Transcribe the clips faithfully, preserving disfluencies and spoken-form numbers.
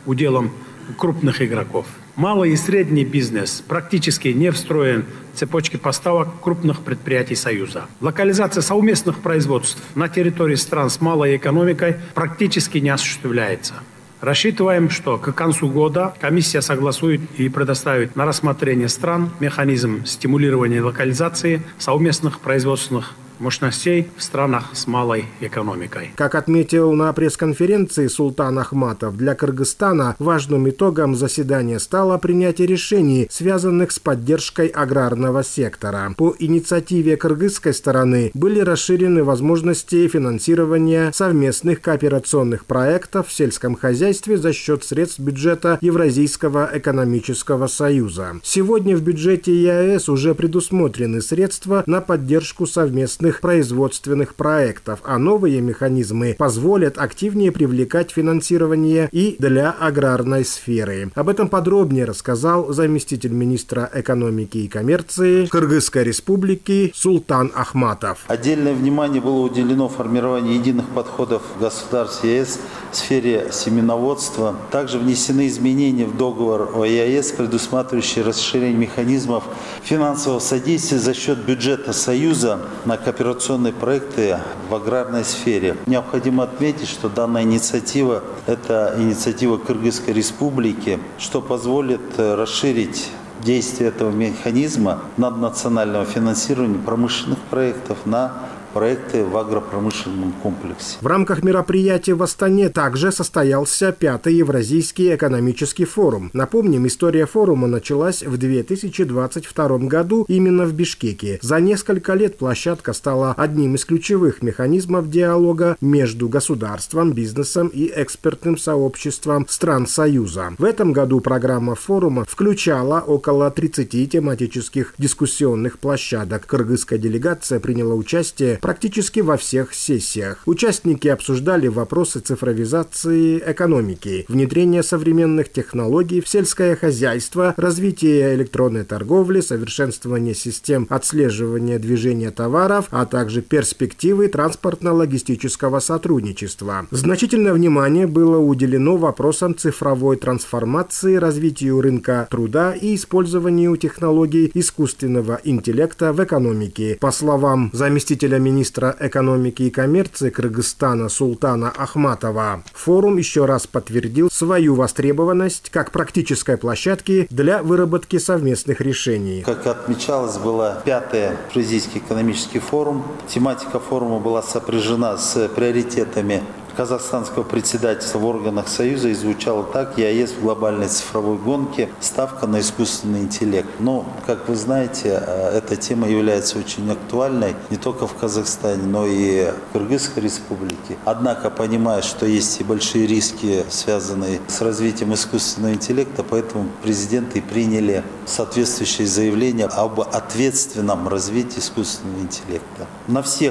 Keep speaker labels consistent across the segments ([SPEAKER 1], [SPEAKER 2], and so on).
[SPEAKER 1] уделом крупных игроков. Малый и средний бизнес практически не встроен в цепочки поставок крупных предприятий Союза. Локализация совместных производств на территории стран с малой экономикой практически не осуществляется. Рассчитываем, что к концу года комиссия согласует и предоставит на рассмотрение стран механизм стимулирования локализации совместных производственных мощностей в странах с малой экономикой.
[SPEAKER 2] Как отметил на пресс-конференции Султан Ахматов, для Кыргызстана важным итогом заседания стало принятие решений, связанных с поддержкой аграрного сектора. По инициативе кыргызской стороны были расширены возможности финансирования совместных кооперационных проектов в сельском хозяйстве за счет средств бюджета Евразийского экономического союза. Сегодня в бюджете ЕАЭС уже предусмотрены средства на поддержку совместных производственных проектов, а новые механизмы позволят активнее привлекать финансирование и для аграрной сферы. Об этом подробнее рассказал заместитель министра экономики и коммерции Кыргызской республики Султан Ахматов.
[SPEAKER 3] Отдельное внимание было уделено формированию единых подходов государств ЕАЭС в сфере семеноводства. Также внесены изменения в договор о ЕАЭС, предусматривающие расширение механизмов финансового содействия за счет бюджета Союза на кооперационные проекты в аграрной сфере. Необходимо отметить, что данная инициатива – это инициатива Кыргызской республики, что позволит расширить действие этого механизма наднационального финансирования промышленных проектов на проекты в агропромышленном комплексе.
[SPEAKER 2] В рамках мероприятия в Астане также состоялся пятый Евразийский экономический форум. Напомним, история форума началась в две тысячи двадцать втором году именно в Бишкеке. За несколько лет площадка стала одним из ключевых механизмов диалога между государством, бизнесом и экспертным сообществом стран Союза. В этом году программа форума включала около тридцати тематических дискуссионных площадок. Кыргызская делегация приняла участие практически во всех сессиях. Участники обсуждали вопросы цифровизации экономики, внедрения современных технологий в сельское хозяйство, развитие электронной торговли, совершенствование систем отслеживания движения товаров, а также перспективы транспортно-логистического сотрудничества. Значительное внимание было уделено вопросам цифровой трансформации, развитию рынка труда и использованию технологий искусственного интеллекта в экономике. По словам заместителя министра министра экономики и коммерции Кыргызстана Султана Ахматова, форум еще раз подтвердил свою востребованность как практической площадки для выработки совместных решений.
[SPEAKER 3] Как отмечалось, была пятый Евразийский экономический форум. Тематика форума была сопряжена с приоритетами казахстанского председательства в органах Союза и звучало так: ЕАЭС в глобальной цифровой гонке, ставка на искусственный интеллект. Но, как вы знаете, эта тема является очень актуальной не только в Казахстане, но и в Кыргызской республике. Однако, понимая, что есть и большие риски, связанные с развитием искусственного интеллекта, поэтому президенты приняли соответствующее заявление об ответственном развитии искусственного интеллекта. На всех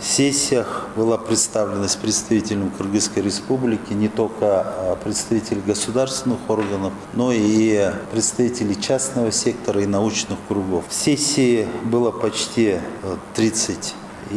[SPEAKER 3] сессиях была представлена с представителем Кыргызской республики не только представители государственных органов, но и представители частного сектора и научных кругов. В сессии было почти тридцать,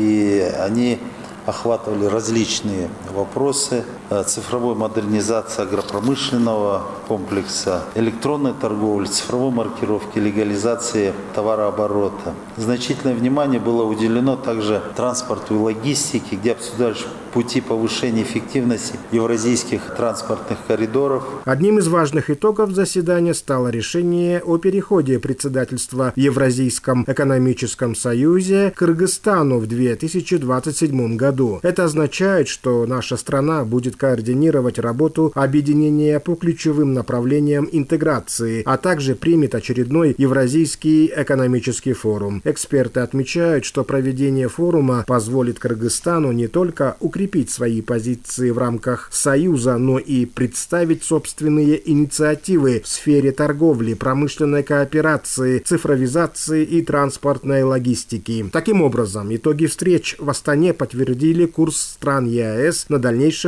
[SPEAKER 3] и они охватывали различные вопросы: цифровой модернизации агропромышленного комплекса, электронной торговли, цифровой маркировки, легализации товарооборота. Значительное внимание было уделено также транспорту и логистике, где обсуждались пути повышения эффективности евразийских транспортных коридоров.
[SPEAKER 2] Одним из важных итогов заседания стало решение о переходе председательства в Евразийском экономическом союзе Кыргызстану в две тысячи двадцать седьмом году. Это означает, что наша страна будет координировать работу объединения по ключевым направлениям интеграции, а также примет очередной Евразийский экономический форум. Эксперты отмечают, что проведение форума позволит Кыргызстану не только укрепить свои позиции в рамках Союза, но и представить собственные инициативы в сфере торговли, промышленной кооперации, цифровизации и транспортной логистики. Таким образом, итоги встреч в Астане подтвердили курс стран ЕАЭС на дальнейшее углубление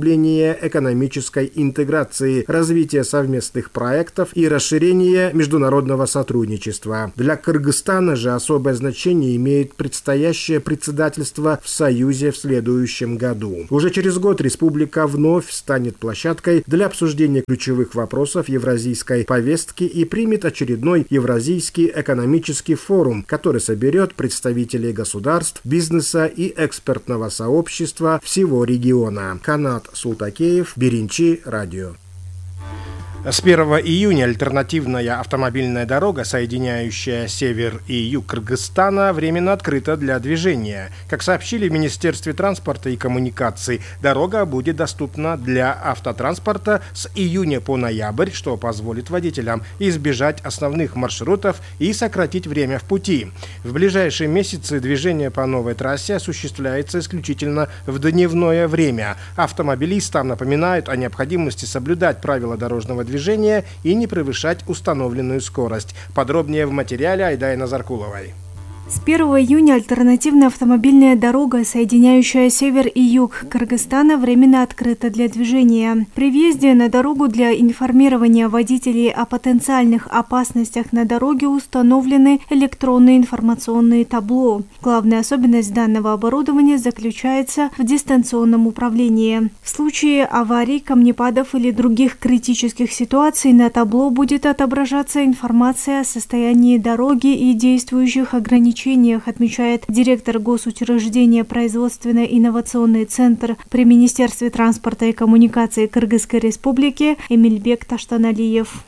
[SPEAKER 2] укрепления экономической интеграции, развития совместных проектов и расширения международного сотрудничества. Для Кыргызстана же особое значение имеет предстоящее председательство в Союзе в следующем году. Уже через год республика вновь станет площадкой для обсуждения ключевых вопросов евразийской повестки и примет очередной Евразийский экономический форум, который соберет представителей государств, бизнеса и экспертного сообщества всего региона. Канат Султакеев, Беринчи, радио.
[SPEAKER 4] С первого июня альтернативная автомобильная дорога, соединяющая север и юг Кыргызстана, временно открыта для движения. Как сообщили в Министерстве транспорта и коммуникаций, дорога будет доступна для автотранспорта с июня по ноябрь, что позволит водителям избежать основных маршрутов и сократить время в пути. В ближайшие месяцы движение по новой трассе осуществляется исключительно в дневное время. Автомобилистам напоминают о необходимости соблюдать правила дорожного движения движения и не превышать установленную скорость. Подробнее в материале Айдай Назаркуловой.
[SPEAKER 5] С первого июня альтернативная автомобильная дорога, соединяющая север и юг Кыргызстана, временно открыта для движения. При въезде на дорогу для информирования водителей о потенциальных опасностях на дороге установлены электронные информационные табло. Главная особенность данного оборудования заключается в дистанционном управлении. В случае аварий, камнепадов или других критических ситуаций на табло будет отображаться информация о состоянии дороги и действующих ограничениях, отмечает директор госучреждения производственно-инновационный центр при Министерстве транспорта и коммуникации Кыргызской Республики Эмильбек Таштаналиев.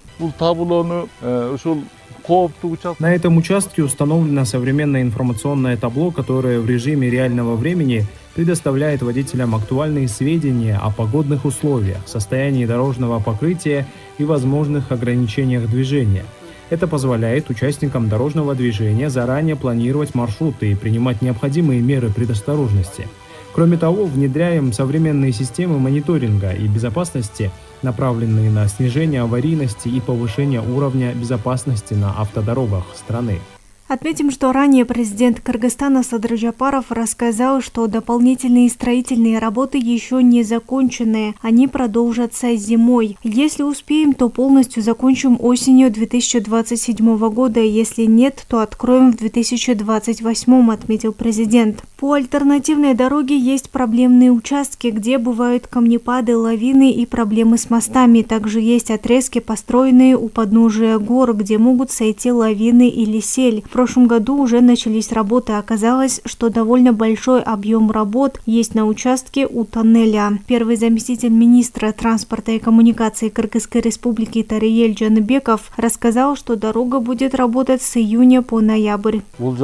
[SPEAKER 6] На этом участке установлено современное информационное табло, которое в режиме реального времени предоставляет водителям актуальные сведения о погодных условиях, состоянии дорожного покрытия и возможных ограничениях движения. Это позволяет участникам дорожного движения заранее планировать маршруты и принимать необходимые меры предосторожности. Кроме того, внедряем современные системы мониторинга и безопасности, направленные на снижение аварийности и повышение уровня безопасности на автодорогах страны.
[SPEAKER 5] Отметим, что ранее президент Кыргызстана Садыр Жапаров рассказал, что дополнительные строительные работы еще не закончены. Они продолжатся зимой. Если успеем, то полностью закончим осенью две тысячи двадцать седьмого года. Если нет, то откроем в две тысячи двадцать восьмом, отметил президент. По альтернативной дороге есть проблемные участки, где бывают камнепады, лавины и проблемы с мостами. Также есть отрезки, построенные у подножия гор, где могут сойти лавины или сель. В прошлом году уже начались работы. Оказалось, что довольно большой объем работ есть на участке у тоннеля. Первый заместитель министра транспорта и коммуникации Кыргызской Республики Тариель Джаныбеков рассказал, что дорога будет работать с июня по ноябрь.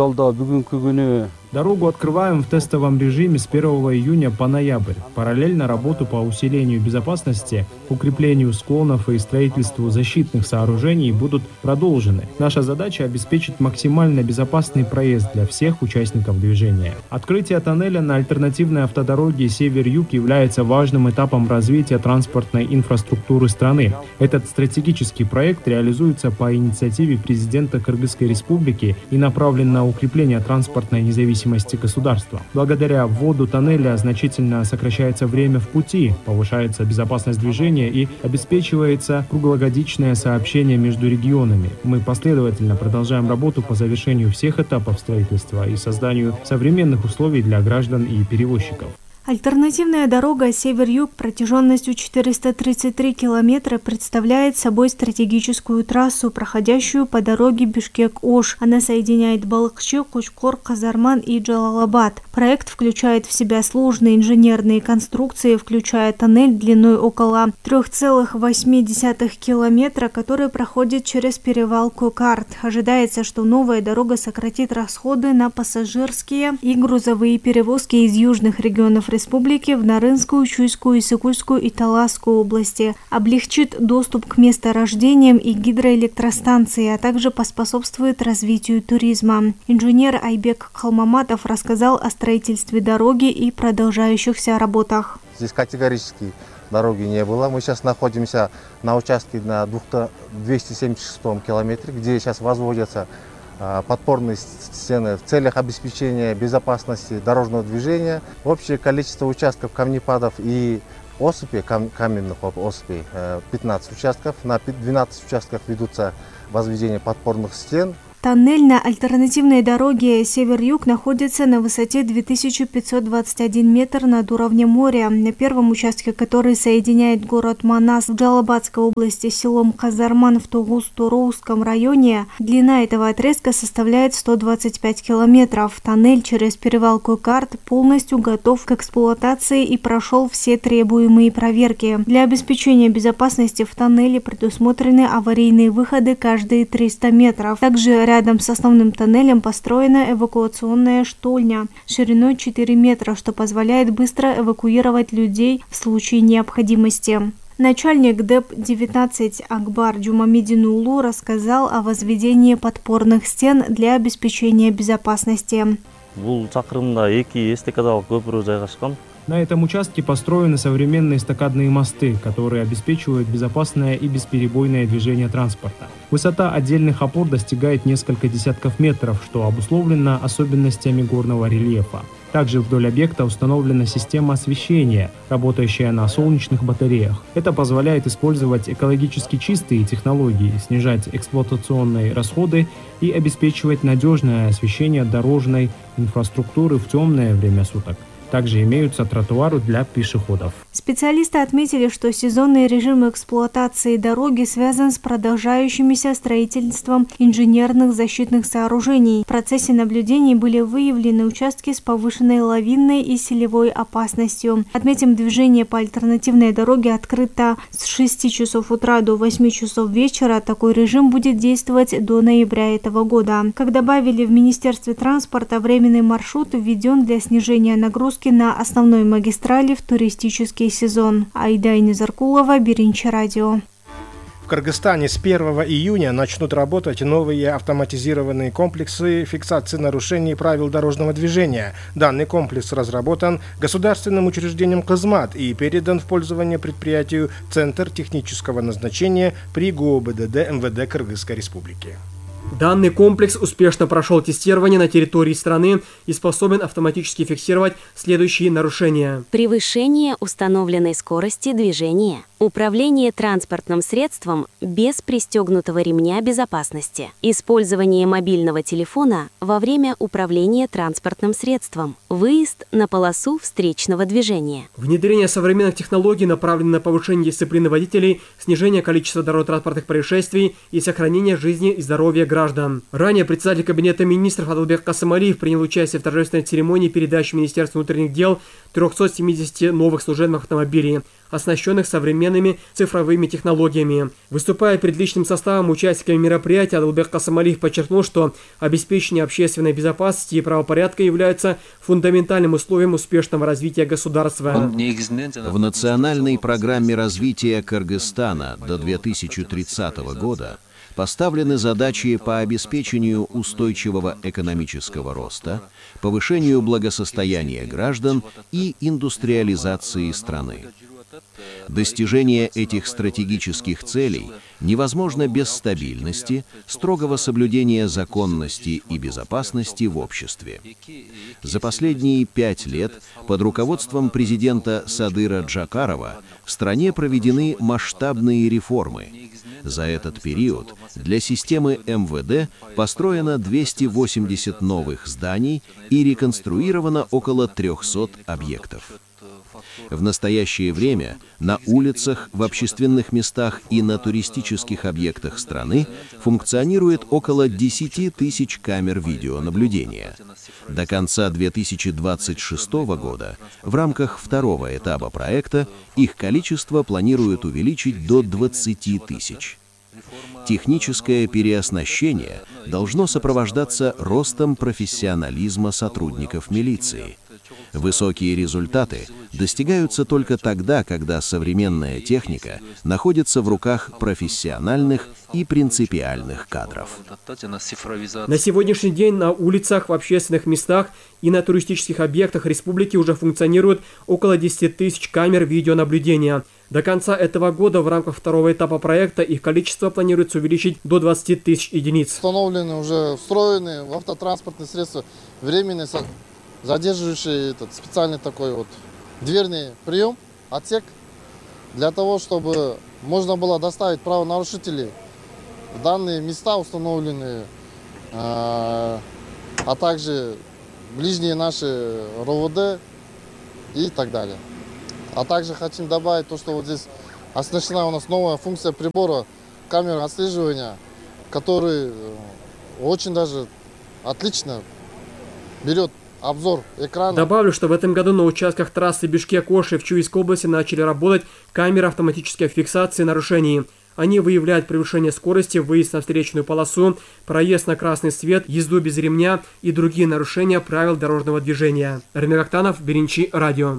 [SPEAKER 6] Дорогу открываем в тестовом режиме с первого июня по ноябрь. Параллельно работу по усилению безопасности, укреплению склонов и строительству защитных сооружений будут продолжены. Наша задача – обеспечить максимально безопасный проезд для всех участников движения. Открытие тоннеля на альтернативной автодороге север-юг является важным этапом развития транспортной инфраструктуры страны. Этот стратегический проект реализуется по инициативе президента Кыргызской Республики и направлен на укрепление транспортной независимости государства. Благодаря вводу тоннеля значительно сокращается время в пути, повышается безопасность движения и обеспечивается круглогодичное сообщение между регионами. Мы последовательно продолжаем работу по завершению всех этапов строительства и созданию современных условий для граждан и перевозчиков.
[SPEAKER 5] Альтернативная дорога север-юг протяженностью четыреста тридцать три километра представляет собой стратегическую трассу, проходящую по дороге Бишкек-Ош. Она соединяет Балыкчы, Кучкор, Казарман и Джалалабад. Проект включает в себя сложные инженерные конструкции, включая тоннель длиной около три целых восемь десятых километра, который проходит через перевал Кокарт. Ожидается, что новая дорога сократит расходы на пассажирские и грузовые перевозки из южных регионов республики в Нарынскую, Чуйскую, Иссыкульскую и Таласскую области, облегчит доступ к месторождениям и гидроэлектростанции, а также поспособствует развитию туризма. Инженер Айбек Халмаматов рассказал о строительстве дороги и продолжающихся работах.
[SPEAKER 7] Здесь категорически дороги не было. Мы сейчас находимся на участке на двухсот семьдесят шестом километре, где сейчас возводятся подпорные стены в целях обеспечения безопасности дорожного движения. Общее количество участков камнепадов и осыпи, кам- каменных осыпей пятнадцать участков. На двенадцати участках ведутся возведение подпорных стен.
[SPEAKER 5] Тоннель на альтернативной дороге Север-Юг находится на высоте две тысячи пятьсот двадцать один метр над уровнем моря. На первом участке, который соединяет город Манас в Джалабадской области с селом Казарман в Тугус-Туроуском районе, длина этого отрезка составляет сто двадцать пять километров. Тоннель через перевалку Карт полностью готов к эксплуатации и прошел все требуемые проверки. Для обеспечения безопасности в тоннеле предусмотрены аварийные выходы каждые триста метров. Также рядом с основным тоннелем построена эвакуационная штольня шириной четыре метра, что позволяет быстро эвакуировать людей в случае необходимости. Начальник ДЭП девятнадцать Акбар Джумамидин-Улу рассказал о возведении подпорных стен для обеспечения безопасности.
[SPEAKER 6] На этом участке построены современные эстакадные мосты, которые обеспечивают безопасное и бесперебойное движение транспорта. Высота отдельных опор достигает несколько десятков метров, что обусловлено особенностями горного рельефа. Также вдоль объекта установлена система освещения, работающая на солнечных батареях. Это позволяет использовать экологически чистые технологии, снижать эксплуатационные расходы и обеспечивать надежное освещение дорожной инфраструктуры в темное время суток. Также имеются тротуары для пешеходов.
[SPEAKER 5] Специалисты отметили, что сезонный режим эксплуатации дороги связан с продолжающимся строительством инженерных защитных сооружений. В процессе наблюдений были выявлены участки с повышенной лавинной и селевой опасностью. Отметим, движение по альтернативной дороге открыто с шести часов утра до восьми часов вечера. Такой режим будет действовать до ноября этого года. Как добавили в Министерстве транспорта, временный маршрут введен для снижения нагрузки на основной магистрали в туристический сезон. Айда Низаркулова, Биринчи радио.
[SPEAKER 4] В Кыргызстане с первого июня начнут работать новые автоматизированные комплексы фиксации нарушений правил дорожного движения. Данный комплекс разработан государственным учреждением «Кызмат» и передан в пользование предприятию «Центр технического назначения» при ГУОБДД эм вэ дэ Кыргызской Республики.
[SPEAKER 8] Данный комплекс успешно прошел тестирование на территории страны и способен автоматически фиксировать следующие нарушения.
[SPEAKER 9] Превышение установленной скорости движения. Управление транспортным средством без пристегнутого ремня безопасности. Использование мобильного телефона во время управления транспортным средством. Выезд на полосу встречного движения.
[SPEAKER 8] Внедрение современных технологий направлено на повышение дисциплины водителей, снижение количества дорожно-транспортных происшествий и сохранение жизни и здоровья граждан. Ранее председатель Кабинета министров Адылбек Касымалиев принял участие в торжественной церемонии передачи Министерству внутренних дел трёхсот семидесяти новых служебных автомобилей, оснащенных современными цифровыми технологиями. Выступая перед личным составом участниками мероприятия, Адылбек Касымалиев подчеркнул, что обеспечение общественной безопасности и правопорядка является фундаментальным условием успешного развития государства.
[SPEAKER 10] В национальной программе развития Кыргызстана до две тысячи тридцатого года поставлены задачи по обеспечению устойчивого экономического роста, повышению благосостояния граждан и индустриализации страны. Достижение этих стратегических целей невозможно без стабильности, строгого соблюдения законности и безопасности в обществе. За последние пять лет под руководством президента Садыра Джакарова в стране проведены масштабные реформы. За этот период для системы эм вэ дэ построено двести восемьдесят новых зданий и реконструировано около трёхсот объектов. В настоящее время на улицах, в общественных местах и на туристических объектах страны функционирует около десяти тысяч камер видеонаблюдения. До конца две тысячи двадцать шестого года в рамках второго этапа проекта их количество планируют увеличить до двадцати тысяч. Техническое переоснащение должно сопровождаться ростом профессионализма сотрудников милиции. Высокие результаты достигаются только тогда, когда современная техника находится в руках профессиональных и принципиальных кадров.
[SPEAKER 8] На сегодняшний день на улицах, в общественных местах и на туристических объектах республики уже функционирует около десяти тысяч камер видеонаблюдения. До конца этого года в рамках второго этапа проекта их количество планируется увеличить до двадцати тысяч единиц.
[SPEAKER 11] Установлены уже встроенные в автотранспортные средства временные задерживающий этот специальный такой вот дверный прием, отсек, для того, чтобы можно было доставить правонарушителей в данные места установленные, а также ближние наши РОВД и так далее. А также хотим добавить то, что вот здесь оснащена у нас новая функция прибора камеры отслеживания, который очень даже отлично берет обзор экрана.
[SPEAKER 8] Добавлю, что в этом году на участках трассы Бишкек-Оши в Чуйской области начали работать камеры автоматической фиксации нарушений. Они выявляют превышение скорости, выезд на встречную полосу, проезд на красный свет, езду без ремня и другие нарушения правил дорожного движения. Рамиль Актанов, Беренчи, радио.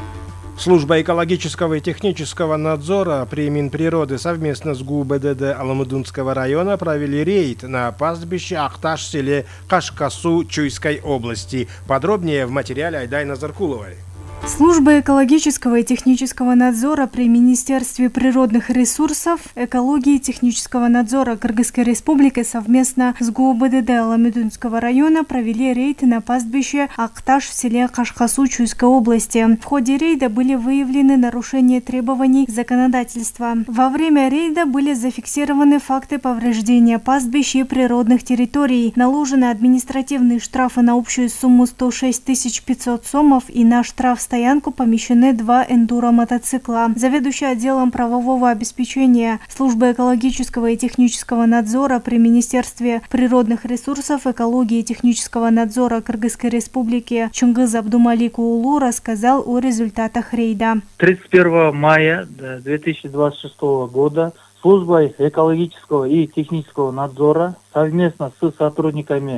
[SPEAKER 4] Служба экологического и технического надзора при Минприроды совместно с ГУБДД Аламудунского района провели рейд на пастбище Ахташ в селе Кашкасу Чуйской области. Подробнее в материале Айдайна Заркуловой.
[SPEAKER 5] Служба экологического и технического надзора при Министерстве природных ресурсов, экологии и технического надзора Кыргызской Республики совместно с ГУБДД Аламудунского района провели рейд на пастбище Ахташ в селе Кашкасу Чуйской области. В ходе рейда были выявлены нарушения требований законодательства. Во время рейда были зафиксированы факты повреждения пастбищ и природных территорий. Наложены административные штрафы на общую сумму сто шесть тысяч пятьсот сомов, и на штраф стоянку помещены два эндуро-мотоцикла. Заведующий отделом правового обеспечения Службы экологического и технического надзора при Министерстве природных ресурсов, экологии и технического надзора Кыргызской Республики Чунгыз Абдумалик Уулу рассказал о результатах рейда.
[SPEAKER 12] тридцать первого мая две тысячи двадцать шестого года Службой экологического и технического надзора совместно с сотрудниками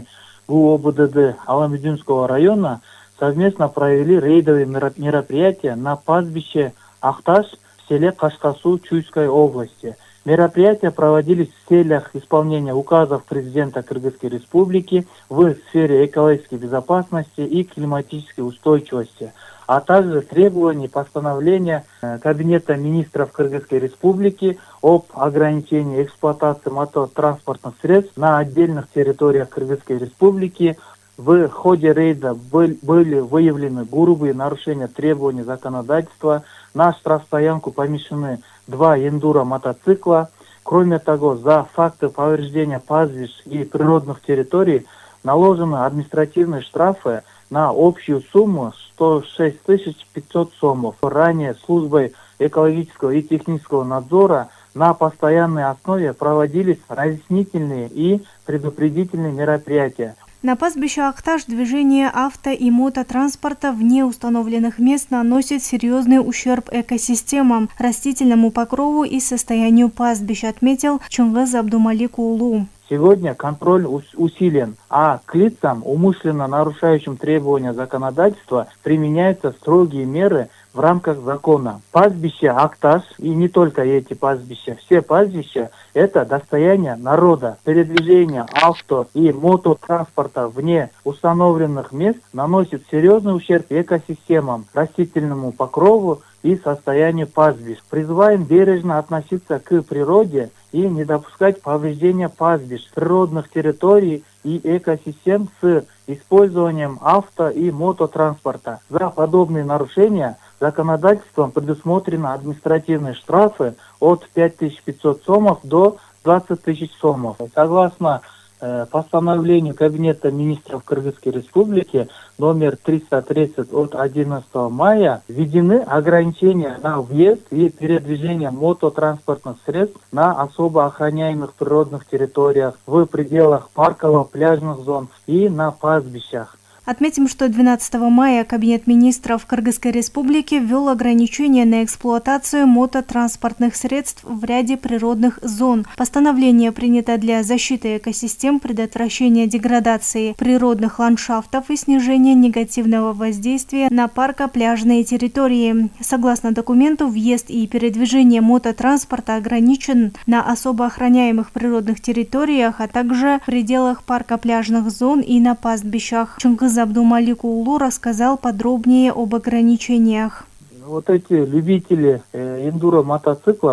[SPEAKER 12] ГУОБДД Аламудунского района совместно провели рейдовые мероприятия на пастбище Ахташ в селе Кашкасу Чуйской области. Мероприятия проводились в целях исполнения указов президента Кыргызской Республики в сфере экологической безопасности и климатической устойчивости, а также требований постановления Кабинета министров Кыргызской Республики об ограничении эксплуатации мототранспортных средств на отдельных территориях Кыргызской Республики. В ходе рейда были выявлены грубые нарушения требований законодательства. На штрафстоянку помещены два эндуро-мотоцикла. Кроме того, за факты повреждения пастбищ и природных территорий наложены административные штрафы на общую сумму сто шесть тысяч пятьсот сомов. Ранее службой экологического и технического надзора на постоянной основе проводились разъяснительные и предупредительные мероприятия.
[SPEAKER 5] На пастбище Ахташ движение авто и мототранспорта вне установленных мест наносит серьезный ущерб экосистемам, растительному покрову и состоянию пастбищ, отметил Чунгыз Абдумалик Уулу.
[SPEAKER 12] Сегодня контроль усилен, а к лицам, умышленно нарушающим требования законодательства, применяются строгие меры в рамках закона. Пастбище Ахташ, и не только эти пастбища, все пастбища – это достояние народа. Передвижение авто и мототранспорта вне установленных мест наносит серьезный ущерб экосистемам, растительному покрову и состоянию пастбищ. Призываем бережно относиться к природе и не допускать повреждения пастбищ, природных территорий и экосистем с использованием авто и мототранспорта. За подобные нарушения законодательством предусмотрены административные штрафы от пяти тысяч пятисот сомов до двадцати тысяч сомов. Согласно э, постановлению Кабинета министров Кыргызской Республики номер триста тридцать от одиннадцатого мая введены ограничения на въезд и передвижение мототранспортных средств на особо охраняемых природных территориях, в пределах парково-пляжных зон и на пастбищах.
[SPEAKER 5] Отметим, что двенадцатого мая Кабинет министров Кыргызской Республики ввел ограничения на эксплуатацию мототранспортных средств в ряде природных зон. Постановление принято для защиты экосистем, предотвращения деградации природных ландшафтов и снижения негативного воздействия на парко-пляжные территории. Согласно документу, въезд и передвижение мототранспорта ограничен на особо охраняемых природных территориях, а также в пределах парко-пляжных зон и на пастбищах. Чунгыз Абдумалик Уулу рассказал подробнее об ограничениях.
[SPEAKER 12] Вот эти любители э, эндуро-мотоциклов,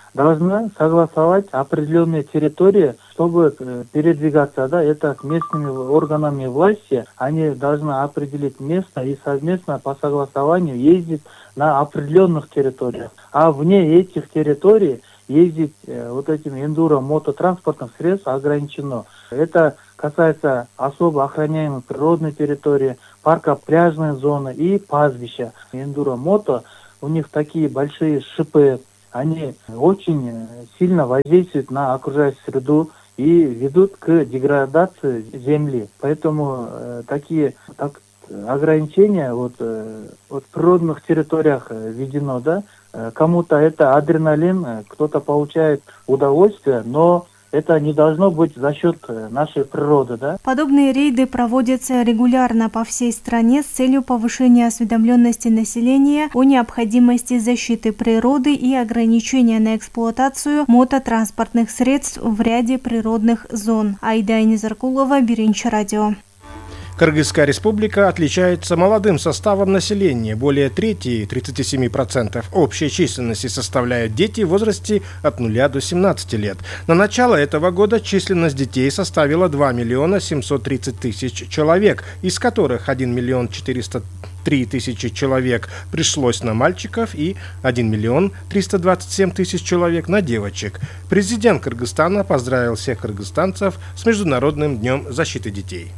[SPEAKER 12] должны согласовать определенные территории, чтобы передвигаться, да, это с местными органами власти, они должны определить место и совместно по согласованию ездить на определенных территориях. А вне этих территорий ездить э, вот этими эндуро-мототранспортных средств ограничено. Это касается особо охраняемой природной территории, парка пляжной зоны и пастбища. Эндуро-мото, у них такие большие шипы, они очень сильно воздействуют на окружающую среду и ведут к деградации земли. Поэтому э, такие так, ограничения вот, э, вот в природных территориях э, введено, да. Кому-то это адреналин, кто-то получает удовольствие, но это не должно быть за счет нашей природы, да?
[SPEAKER 5] Подобные рейды проводятся регулярно по всей стране с целью повышения осведомленности населения о необходимости защиты природы и ограничения на эксплуатацию мототранспортных средств в ряде природных зон. Айда Низаркулова, Биринчи радио.
[SPEAKER 4] Кыргызская республика отличается молодым составом населения. Более трети, тридцать семь процентов общей численности составляют дети в возрасте от нуля до семнадцати лет. На начало этого года численность детей составила два миллиона семьсот тридцать тысяч человек, из которых один миллион четыреста три тысячи человек пришлось на мальчиков и один миллион триста двадцать семь тысяч человек на девочек. Президент Кыргызстана поздравил всех кыргызстанцев с Международным днем защиты детей.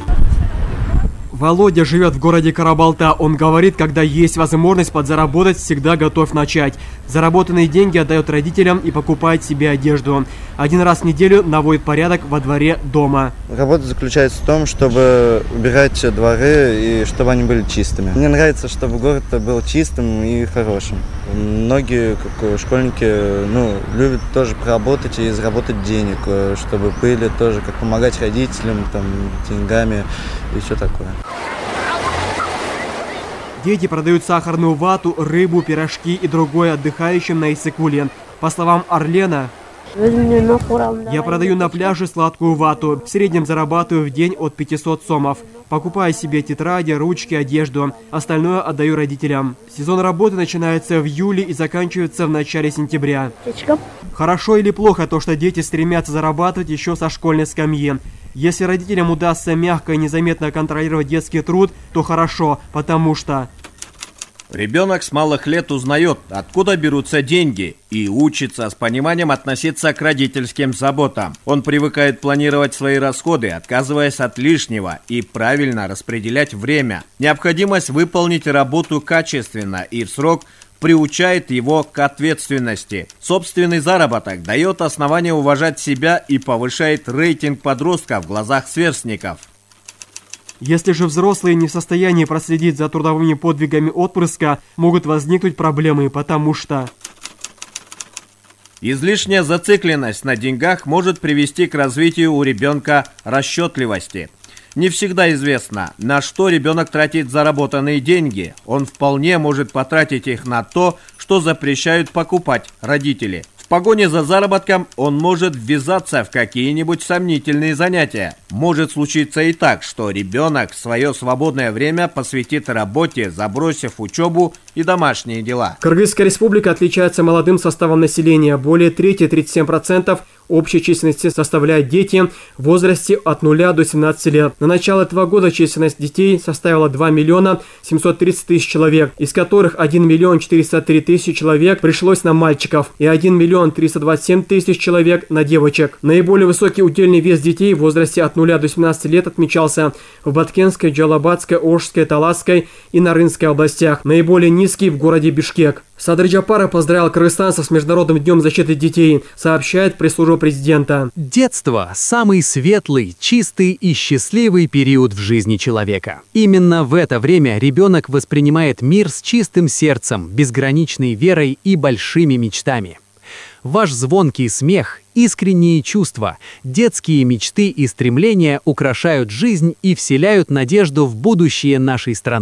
[SPEAKER 8] Володя живет в городе Карабалта. Он говорит, когда есть возможность подзаработать, всегда готов начать. Заработанные деньги отдает родителям и покупает себе одежду. Один раз в неделю наводит порядок во дворе дома.
[SPEAKER 13] Работа заключается в том, чтобы убирать дворы и чтобы они были чистыми. Мне нравится, чтобы город был чистым и хорошим. Многие как школьники ну, любят тоже поработать и заработать денег, чтобы были тоже как помогать родителям там, деньгами и все такое.
[SPEAKER 8] Дети продают сахарную вату, рыбу, пирожки и другое отдыхающим на Иссык-Куле. По словам Арлена, я продаю на пляже сладкую вату. В среднем зарабатываю в день от пятисот сомов. Покупаю себе тетради, ручки, одежду. Остальное отдаю родителям. Сезон работы начинается в июле и заканчивается в начале сентября. Хорошо или плохо то, что дети стремятся зарабатывать еще со школьной скамьи? Если родителям удастся мягко и незаметно контролировать детский труд, то хорошо, потому что...
[SPEAKER 14] Ребенок с малых лет узнает, откуда берутся деньги, и учится с пониманием относиться к родительским заботам. Он привыкает планировать свои расходы, отказываясь от лишнего, и правильно распределять время. Необходимость выполнить работу качественно и в срок приучает его к ответственности. Собственный заработок дает основание уважать себя и повышает рейтинг подростка в глазах сверстников.
[SPEAKER 8] Если же взрослые не в состоянии проследить за трудовыми подвигами отпрыска, могут возникнуть проблемы, потому что...
[SPEAKER 14] Излишняя зацикленность на деньгах может привести к развитию у ребенка расчетливости. Не всегда известно, на что ребенок тратит заработанные деньги. Он вполне может потратить их на то, что запрещают покупать родители. В погоне за заработком он может ввязаться в какие-нибудь сомнительные занятия. Может случиться и так, что ребенок свое свободное время посвятит работе, забросив учебу и домашние дела.
[SPEAKER 8] Кыргызская республика отличается молодым составом населения. Более трети, тридцать семь процентов общей численности составляют дети в возрасте от нуля до семнадцати лет. На начало этого года численность детей составила два миллиона семьсот тридцать тысяч человек, из которых один миллион четыреста три тысячи человек пришлось на мальчиков и один миллион триста двадцать семь тысяч человек на девочек. Наиболее высокий удельный вес детей в возрасте от нуля до семнадцати лет отмечался в Баткенской, Джалабадской, Ошской, Таласской и Нарынской областях. Наиболее низкий в городе Бишкек. Садыр Джапаров поздравил кыргызстанцев с Международным днем защиты детей, сообщает пресс-служба президента.
[SPEAKER 15] Детство – самый светлый, чистый и счастливый период в жизни человека. Именно в это время ребенок воспринимает мир с чистым сердцем, безграничной верой и большими мечтами. Ваш звонкий смех, искренние чувства, детские мечты и стремления украшают жизнь и вселяют надежду в будущее нашей страны.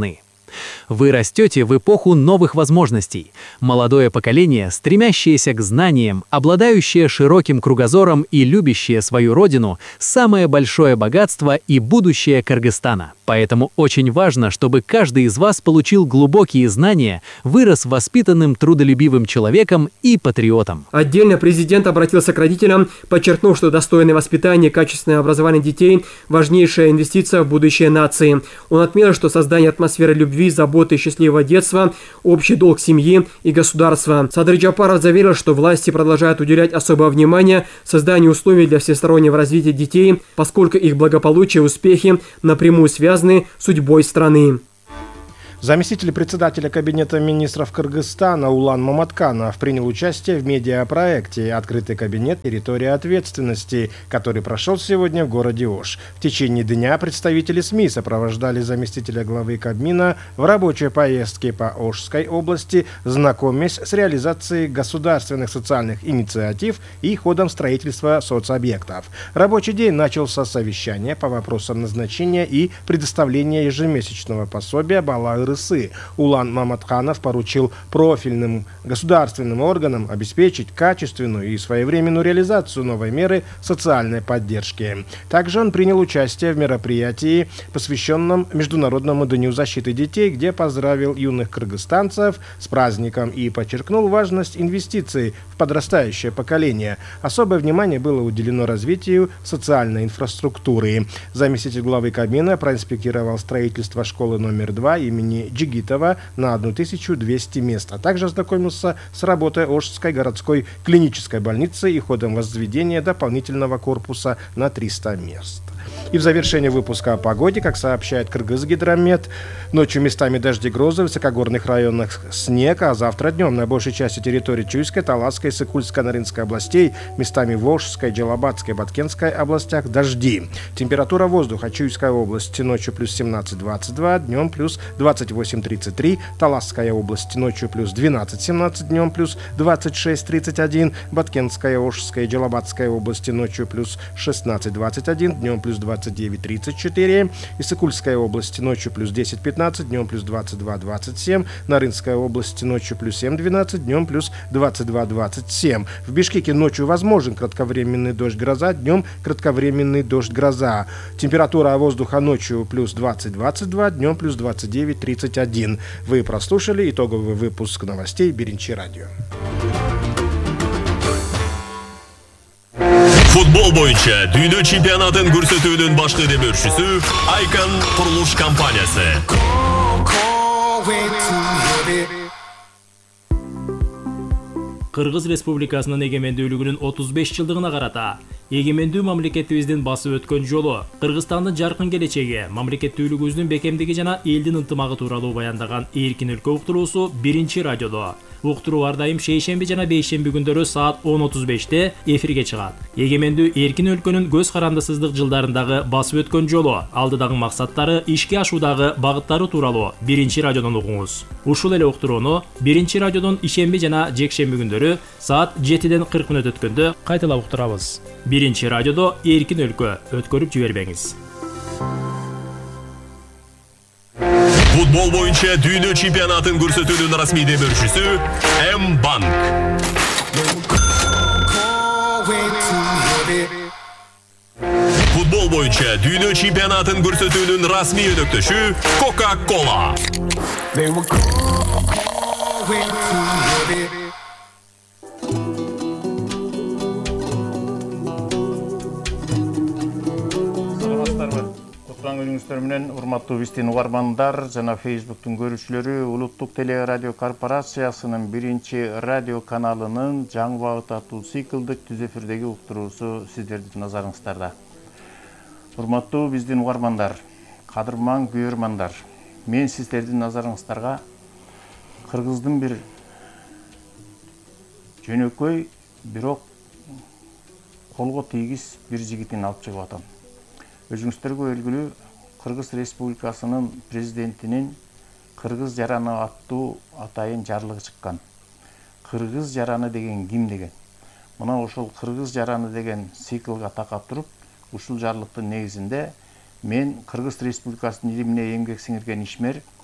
[SPEAKER 15] Вы растете в эпоху новых возможностей. Молодое поколение, стремящееся к знаниям, обладающее широким кругозором и любящее свою родину – самое большое богатство и будущее Кыргызстана. Поэтому очень важно, чтобы каждый из вас получил глубокие знания, вырос воспитанным, трудолюбивым человеком и патриотом.
[SPEAKER 8] Отдельно президент обратился к родителям, подчеркнув, что достойное воспитание и качественное образование детей – важнейшая инвестиция в будущее нации. Он отметил, что создание атмосферы любви, заботы и счастливого детства – общий долг семьи и государства. Садыр Джапаров заверил, что власти продолжают уделять особое внимание созданию условий для всестороннего развития детей, поскольку их благополучие и успехи напрямую связаны с судьбой страны.
[SPEAKER 4] Заместитель председателя Кабинета министров Кыргызстана Улан Маматканов принял участие в медиапроекте «Открытый кабинет. Территория ответственности», который прошел сегодня в городе Ош. В течение дня представители СМИ сопровождали заместителя главы Кабмина в рабочей поездке по Ошской области, знакомясь с реализацией государственных социальных инициатив и ходом строительства соцобъектов. Рабочий день начался с совещания по вопросам назначения и предоставления ежемесячного пособия Балагы Рысы. Улан Маматканов поручил профильным государственным органам обеспечить качественную и своевременную реализацию новой меры социальной поддержки. Также он принял участие в мероприятии, посвященном Международному дню защиты детей, где поздравил юных кыргызстанцев с праздником и подчеркнул важность инвестиций в подрастающее поколение. Особое внимание было уделено развитию социальной инфраструктуры. Заместитель главы Кабмина проинспектировал строительство школы номер два имени Джигитова на тысячу двести мест, а также ознакомился с работой Ошской городской клинической больницы и ходом возведения дополнительного корпуса на триста мест. И в завершении выпуска о погоде, как сообщает Кыргызгидромет, ночью местами дожди, грозы, в высокогорных районах снег, а завтра днем на большей части территории Чуйской, Таласской, Сыкульской, Нарынской областей, местами Волжской, Джалабадской, Баткенской областях дожди. Температура воздуха: Чуйская область ночью плюс семнадцать двадцать два, днем плюс двадцать восемь тридцать три, Таласская область ночью плюс двенадцать семнадцать, днем плюс двадцать шесть тридцать один, Баткенская, Ошская, Джалабадская области ночью плюс шестнадцать двадцать один, днем плюс двадцать девять тридцать четыре, Иссыкульская область ночью плюс десять пятнадцать, днем плюс двадцать два двадцать семь, Нарынская область ночью плюс семь двенадцать, днем плюс двадцать два двадцать семь. В Бишкеке ночью возможен кратковременный дождь-гроза, днем кратковременный дождь-гроза. Температура воздуха ночью плюс двадцать двадцать два, днем плюс двадцать девять тридцать один. Вы прослушали итоговый выпуск новостей Биринчи радио.
[SPEAKER 16] Футбол боюнча дүйнө чемпионатын көрсөтүүнүн башкы демөөрчүсү Айкан курулуш компаниясы.
[SPEAKER 17] Кыргыз Республикасынын эгемендүүлүгүнүн отуз беш жылдыгына карата эгемендүү мамлекетибиздин басып өткөн жолу, Кыргызстандын жаркын келечеги, мамлекеттүүлүгүбүздүн бекемдиги жана элдин ынтымагы тууралуу баяндаган Эркин өлкө уктуруусу биринчи радиодо. Уктуруу ар дайым шейшемби жана бейшемби күндөрү саат он отуз беште эфирге чыгат. Эгемендүү эркин өлкөнүн көз карандысыздык жылдарындагы басып өткөн жолу, алдыдагы максаттары, ишке ашуудагы багыттары тууралуу биринчи радиодон угуңуз. Ушул эле уктурууну биринчи радиодон ишемби жана жекшемби күндөрү саат жетиден кырк мүнөт өткөндө кайталап уктурабыз. Биринчи радиодо Эркин өлкө, өткөрүп жибербеңиз.
[SPEAKER 16] Футбол боюнча дүйнө чемпионатын көрсөтүүнүн расмий демөөрчүсү М-банк. Футбол боюнча дүйнө чемпионатын көрсөтүүнүн расмий өнөктөшү Coca-Cola.
[SPEAKER 18] Күнүңүздөр менен урматтуу биздин угармандар жана Facebooktун көрүүчүлөрү, Улуттук телерадио корпорациясынын биринчи радио каналынын жаңы багыт аттуу циклдык түз эфирдеги уктуруусу сиздердин назарыңыздарда. Урматтуу биздин угармандар, кадырман көрөрмандар, мен сиздердин назарыңыздарга Кыргыздын бир жөнөкөй, бирок колго тийгиз бир жигитин алып чыгып атам. Өзүңүздөргө белгилүү, Кыргыз Республикасынын президентинин Кыргыз жараны аттуу атайын жарлыгы чыккан. Кыргыз жараны деген ким деген? Мына ошол Кыргыз жараны деген циклга такап туруп, ушул жарлыктын негизинде мен Кыргыз Республикасынын илимине эмгек сиңирген ишмер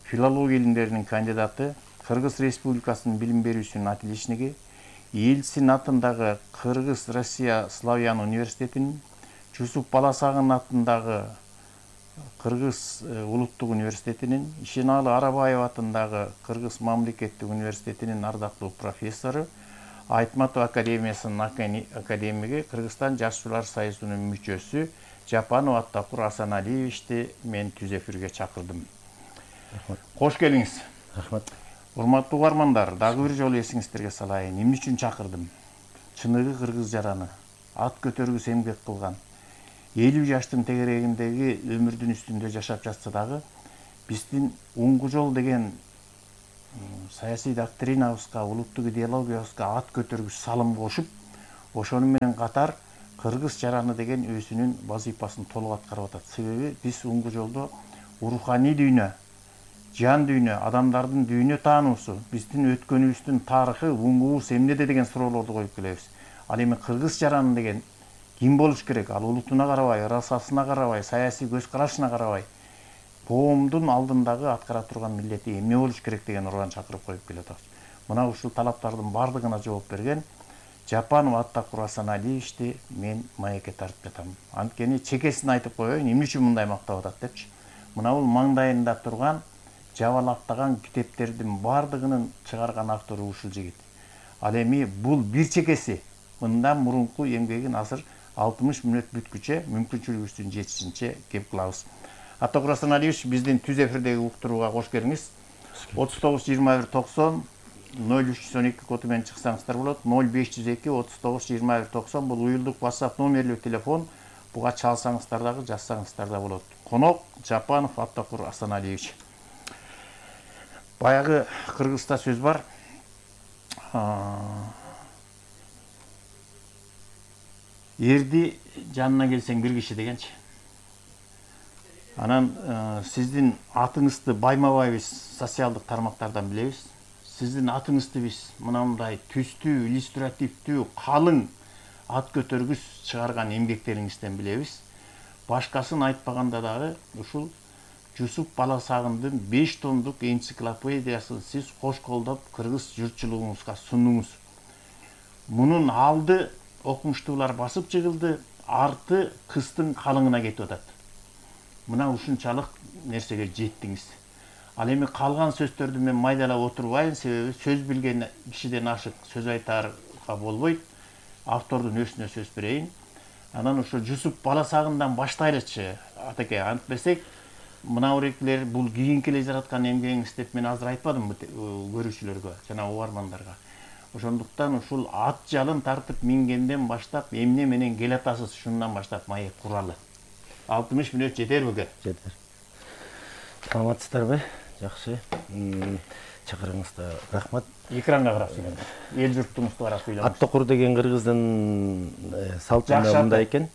[SPEAKER 18] филология илимдеринин кандидаты, Кыргыз Республикасынын билим берүүчүнүн отличниги, Елсин атындагы Кыргыз Россия Славян университетинин, Жусуп Баласагын атындагы Кыргыз улуттук университетинин, Ишеналы Арабаев атындагы Кыргыз мамлекеттик университетинин ардактуу профессору, Айтматов академиясынын академиги, Кыргызстан Жашчылар союзунун мүчөсү Жапанов Аттакур Асаналиевичти мен түз эфирге чакырдым. Кош келиңиз.
[SPEAKER 19] Рахмат.
[SPEAKER 18] Урматтуу угармандар, дагы бир жолу эсиңиздерге салайын. Эмне үчүн чакырдым? Чыныгы кыргыз жараны, ат көтөргүс эмгек кылган, элүү жаштын тегерегиндеги өмүрдүн үстүндө жашап жатса дагы, биздин оңгу жол деген саясий доктринабызга, улуттук идеологиябызга ат көтөргүс салым кошуп, ошону менен катар кыргыз жараны деген өзүнүн вазыйпасын толук аткарып атат. Себеби биз оңгу жолдо руханий дүйнө, жан дүйнө, адамдардын дүйнө таануусу, биздин өткөнүбүздүн тарыхы, оңгубуз эмнеде деген суроолорду коюп келебиз. Ал эми кыргыз жараны деген ким болуш керек? Ал улутуна карабай, расасына карабай, саясий көз карашына карабай, коомдун алдындагы аткара турган милдети эмне болуш керек деген уран чакырып коюп келатабыз. Мына ушул талаптардын бардыгына жооп берген Жапанов Аттакур Асаналиевичти мен маекке тартып жатам. Анткени чекесин айтып коеюн, эмне үчүн мындай мактап атат депчи. Мына бул маңдайында турган жабалактаган китептердин бардыгынын чыгарган автору ушул жигит. Ал эми бул бир чекеси мындан мурунку эмгегин азыр алтымыш мүнөт бүткүчө мүмкүнчүлүгүбүздүн жетишинче кеп кылабыз. Аттакур Асаналиевич, биздин түз эфирдеги уктурууга кош келиңиз. отуз тогуз жыйырма бир токсон ноль үч жүз он эки коду менен чыксаңыздар болот. ноль беш жүз эки отуз тогуз жыйырма бир токсон бул уюлдук WhatsApp номерлүү телефон. Буга чалсаңыздар дагы, жазсаңыздар да болот. Конок Жапанов Аттакур Асаналиевич. Баягы кыргызда сөз бар. Эрди жанына келсең бир киши дегенчи. Анан сиздин атыңызды байма-бай биз социалдык тармактардан билебиз. Сиздин атыңызды биз мынандай түстүү, иллюстративдүү, калың ат көтөргүс чыгарган эмгектериңизден билебиз. Башкасын айтпаганда дагы ушул Жусуп Баласагындын беш томдук энциклопедиясын сиз кош колдоп кыргыз журтчулугуңузга сундуңуз. Мунун алды окумуштуулар басып чыгылды, арты кыстын калыңына кетип атат. Мына ушунчалык нерсеге жеттиңиз. Ал эми калган сөздөрдү мен майдалап отурбайын, себеби сөз билген кишиден ашык сөз айтарга болбойт. Автордун өзүнө сөз берейин. Анан ошо Жусуп Баласагындан баштайлычы, атеке, антпесек, мына урекилер бул кийин келе жаткан эмгегиңиз деп мен азыр айтпадым көрүүчүлөргө жана угармандарга. Ошондуктан ушул ат жалын тартып мингенден баштап эмне менен келатасыз, шундан баштап маек куралы. алтымыш мүнөт жетерби?
[SPEAKER 19] Жетер. Саламатсыздарбы? Жакшы. Чакырыңызда рахмат.
[SPEAKER 18] Экранга карап сүйлөңүз. Эл журтуңузду карап сүйлөңүз.
[SPEAKER 19] Аттакур деген кыргыздын салтында мындай экен.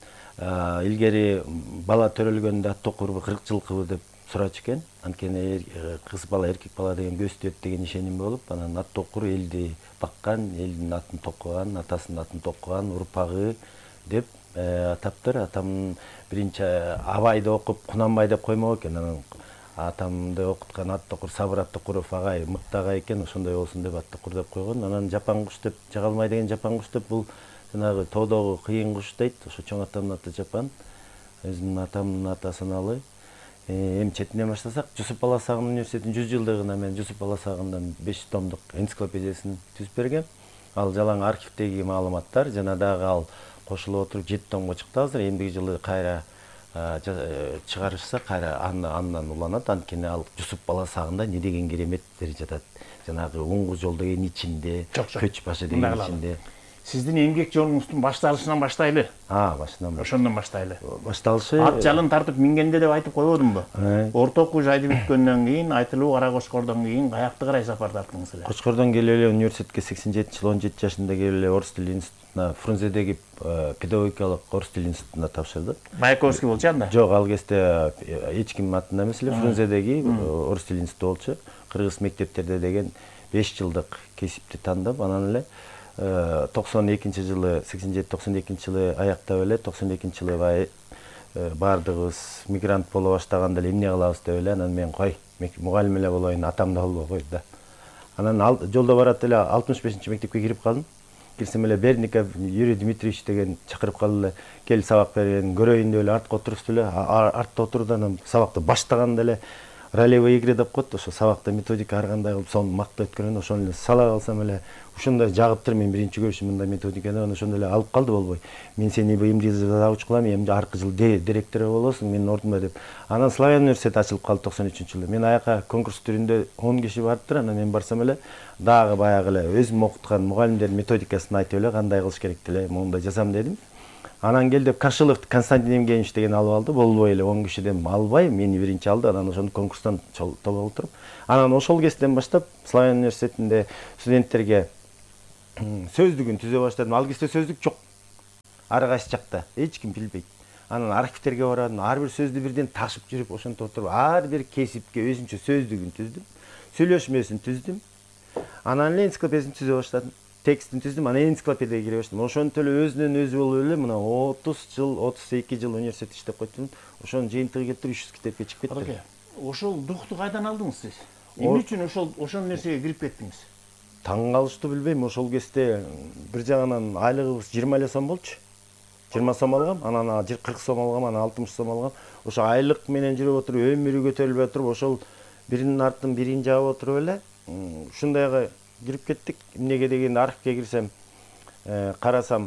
[SPEAKER 19] Илгери бала төрөлгөндө Аттакурбу кырк жылкыбы деп сурачу экен. Анткени кыз бала, эркек бала деген көздөйт деген ишеним болуп, анан Аттакур элди баккан, элдин атын токуган, атасынын атын токуган, урпагы деп атаптыр. Атам биринчи Абайды окуп Кунанбай деп коймок экен. Анан атамды окуткан Аттакур Сабыр Аттакуров агай мыкты агай экен, ошондой болсун деп Аттакур деп койгон. Анан Жапан куш деп, Жагалмай деген Жапан куш деп, бул жанагы тоодогу кыйын куш дейт. Ошо чоң атамдын аты Жапан, өзүмдүн атамдын аты Асаналы. Эми четинен баштасак, Жусуп Баласагын университетинин жүз жылдыгына мен Жусуп Баласагындын беш томдук энциклопедиясын түзүп бергем. Ал жалаң архивдеги маалыматтар, жана дагы ал кошулуп отуруп жети томго чыкты азыр. Эмдиги жылы кайра чыгарышса кайра андан уланат. Анткени ал Жусуп Баласагында не деген кереметтер жатат. Жанагы оңгу жол деген ичинде, көч башы деген ичинде.
[SPEAKER 18] Сиздин эмгек жолуңуздун башталышынан баштайлы.
[SPEAKER 19] А, башынан.
[SPEAKER 18] Ошондон баштайлы.
[SPEAKER 19] Башталышы
[SPEAKER 18] ат жалын тартып мингенде деп айтып койбодумбу? Орто окуу жайды бүткөндөн кийин, Айтылуу Кара Кочкордон кийин каякты карай сапар тарттыңыз эле?
[SPEAKER 19] Кочкордон келип эле университетке сексен жетинчи жылы он жети жашында келип эле орус тил институтуна, Фрунзедеги педагогикалык орус тил институтуна тапшырдым.
[SPEAKER 18] Маяковский болчу анда?
[SPEAKER 19] Жок, ал кезде эч ким атында эмес эле, Фрунзедеги орус тил институту болчу. Кыргыз мектептерде деген беш жылдык кесипти тандап, анан эле токсон экинчи жылы, сексен жети токсон экинчи жылы аяктап эле, токсон экинчи жылы баардыгыбыз мигрант боло баштаганда эле эмне кылабыз деп эле анан мен кой мугалим эле болоюн, атам да болбой койду да. Анан жолдо барат эле алтымыш бешинчи мектепке кирип калдым. Кирсем эле Берников Юрий Дмитриевич деген чакырып калды эле, кел сабак берген, көрөйүн деп эле артка отурушту эле. Артта отурду, анан сабакты баштаганда эле ролевой игры деп коет, ошо сабакта методика ар кандай кылып сону мактап өткөргөн, ошону эле сала калсам эле ушундай жагыптыр. Мен биринчи көрүшүм мындай методиканы, анан ошондо эле алып калды болбой. Мен сени эмди завуч кылам, эмди аркы жыл директор болосуң менин ордумда деп. Анан Славян университети ачылып калды токсон үчүнчү жылы. Мен аяка конкурс түрүндө он киши барыптыр, анан мен барсам эле дагы баягы эле өзүм окуткан мугалимдердин методикасын айтып эле кандай кылыш керек эле мондай жазам дедим. Анан кел деп Кашилов Константин Евгеньевич деген алып алды. Болбой эле он кишиден албай мени биринчи алды. Анан ошону конкурстан топ олтуруп, анан ошол кезден баштап Славян университетинде студенттерге сөздүгүн түзө баштадым. Ал кезде сөздүк жок. Ар кайсы жакта эч ким билбейт. Анан архивтерге барадым, ар бир сөздү бирден ташып жүрүп, ошентип отуруп ар бир кесипке өзүнчө сөздүгүн түздүм. Сүйлөшмөсүн түздүм. Анан эле энциклопедиясын түзө баштадым. Текстин түздүм, анан энциклопедияга кире баштадым. Ошонтип эле өзүнөн өзү болуп эле мына отуз жыл, отуз эки жыл университетте иштеп койдум. Ошонун жыйынтыгы келип туруп үч жүз китепке чыгып кетти.
[SPEAKER 18] Ошол дукту кайдан алдыңыз сиз? Эмне үчүн ошол ошол нерсеге кирип кеттиңиз?
[SPEAKER 19] Таң калыштуу билбейм, ошол кезде бир жагынан айлыгыбыз жыйырма эле сом болчу. жыйырма сом алгам, анан кырк сом алгам, анан алтымыш сом алгам. Ошо айлык менен жүрүп отуруп, өмүрү көтөрүлбөй отуруп, ошол биринин артын бирин жаап отуруп эле ушундайга кирип кеттик. Эмнеге дегенде архивге кирсем, карасам,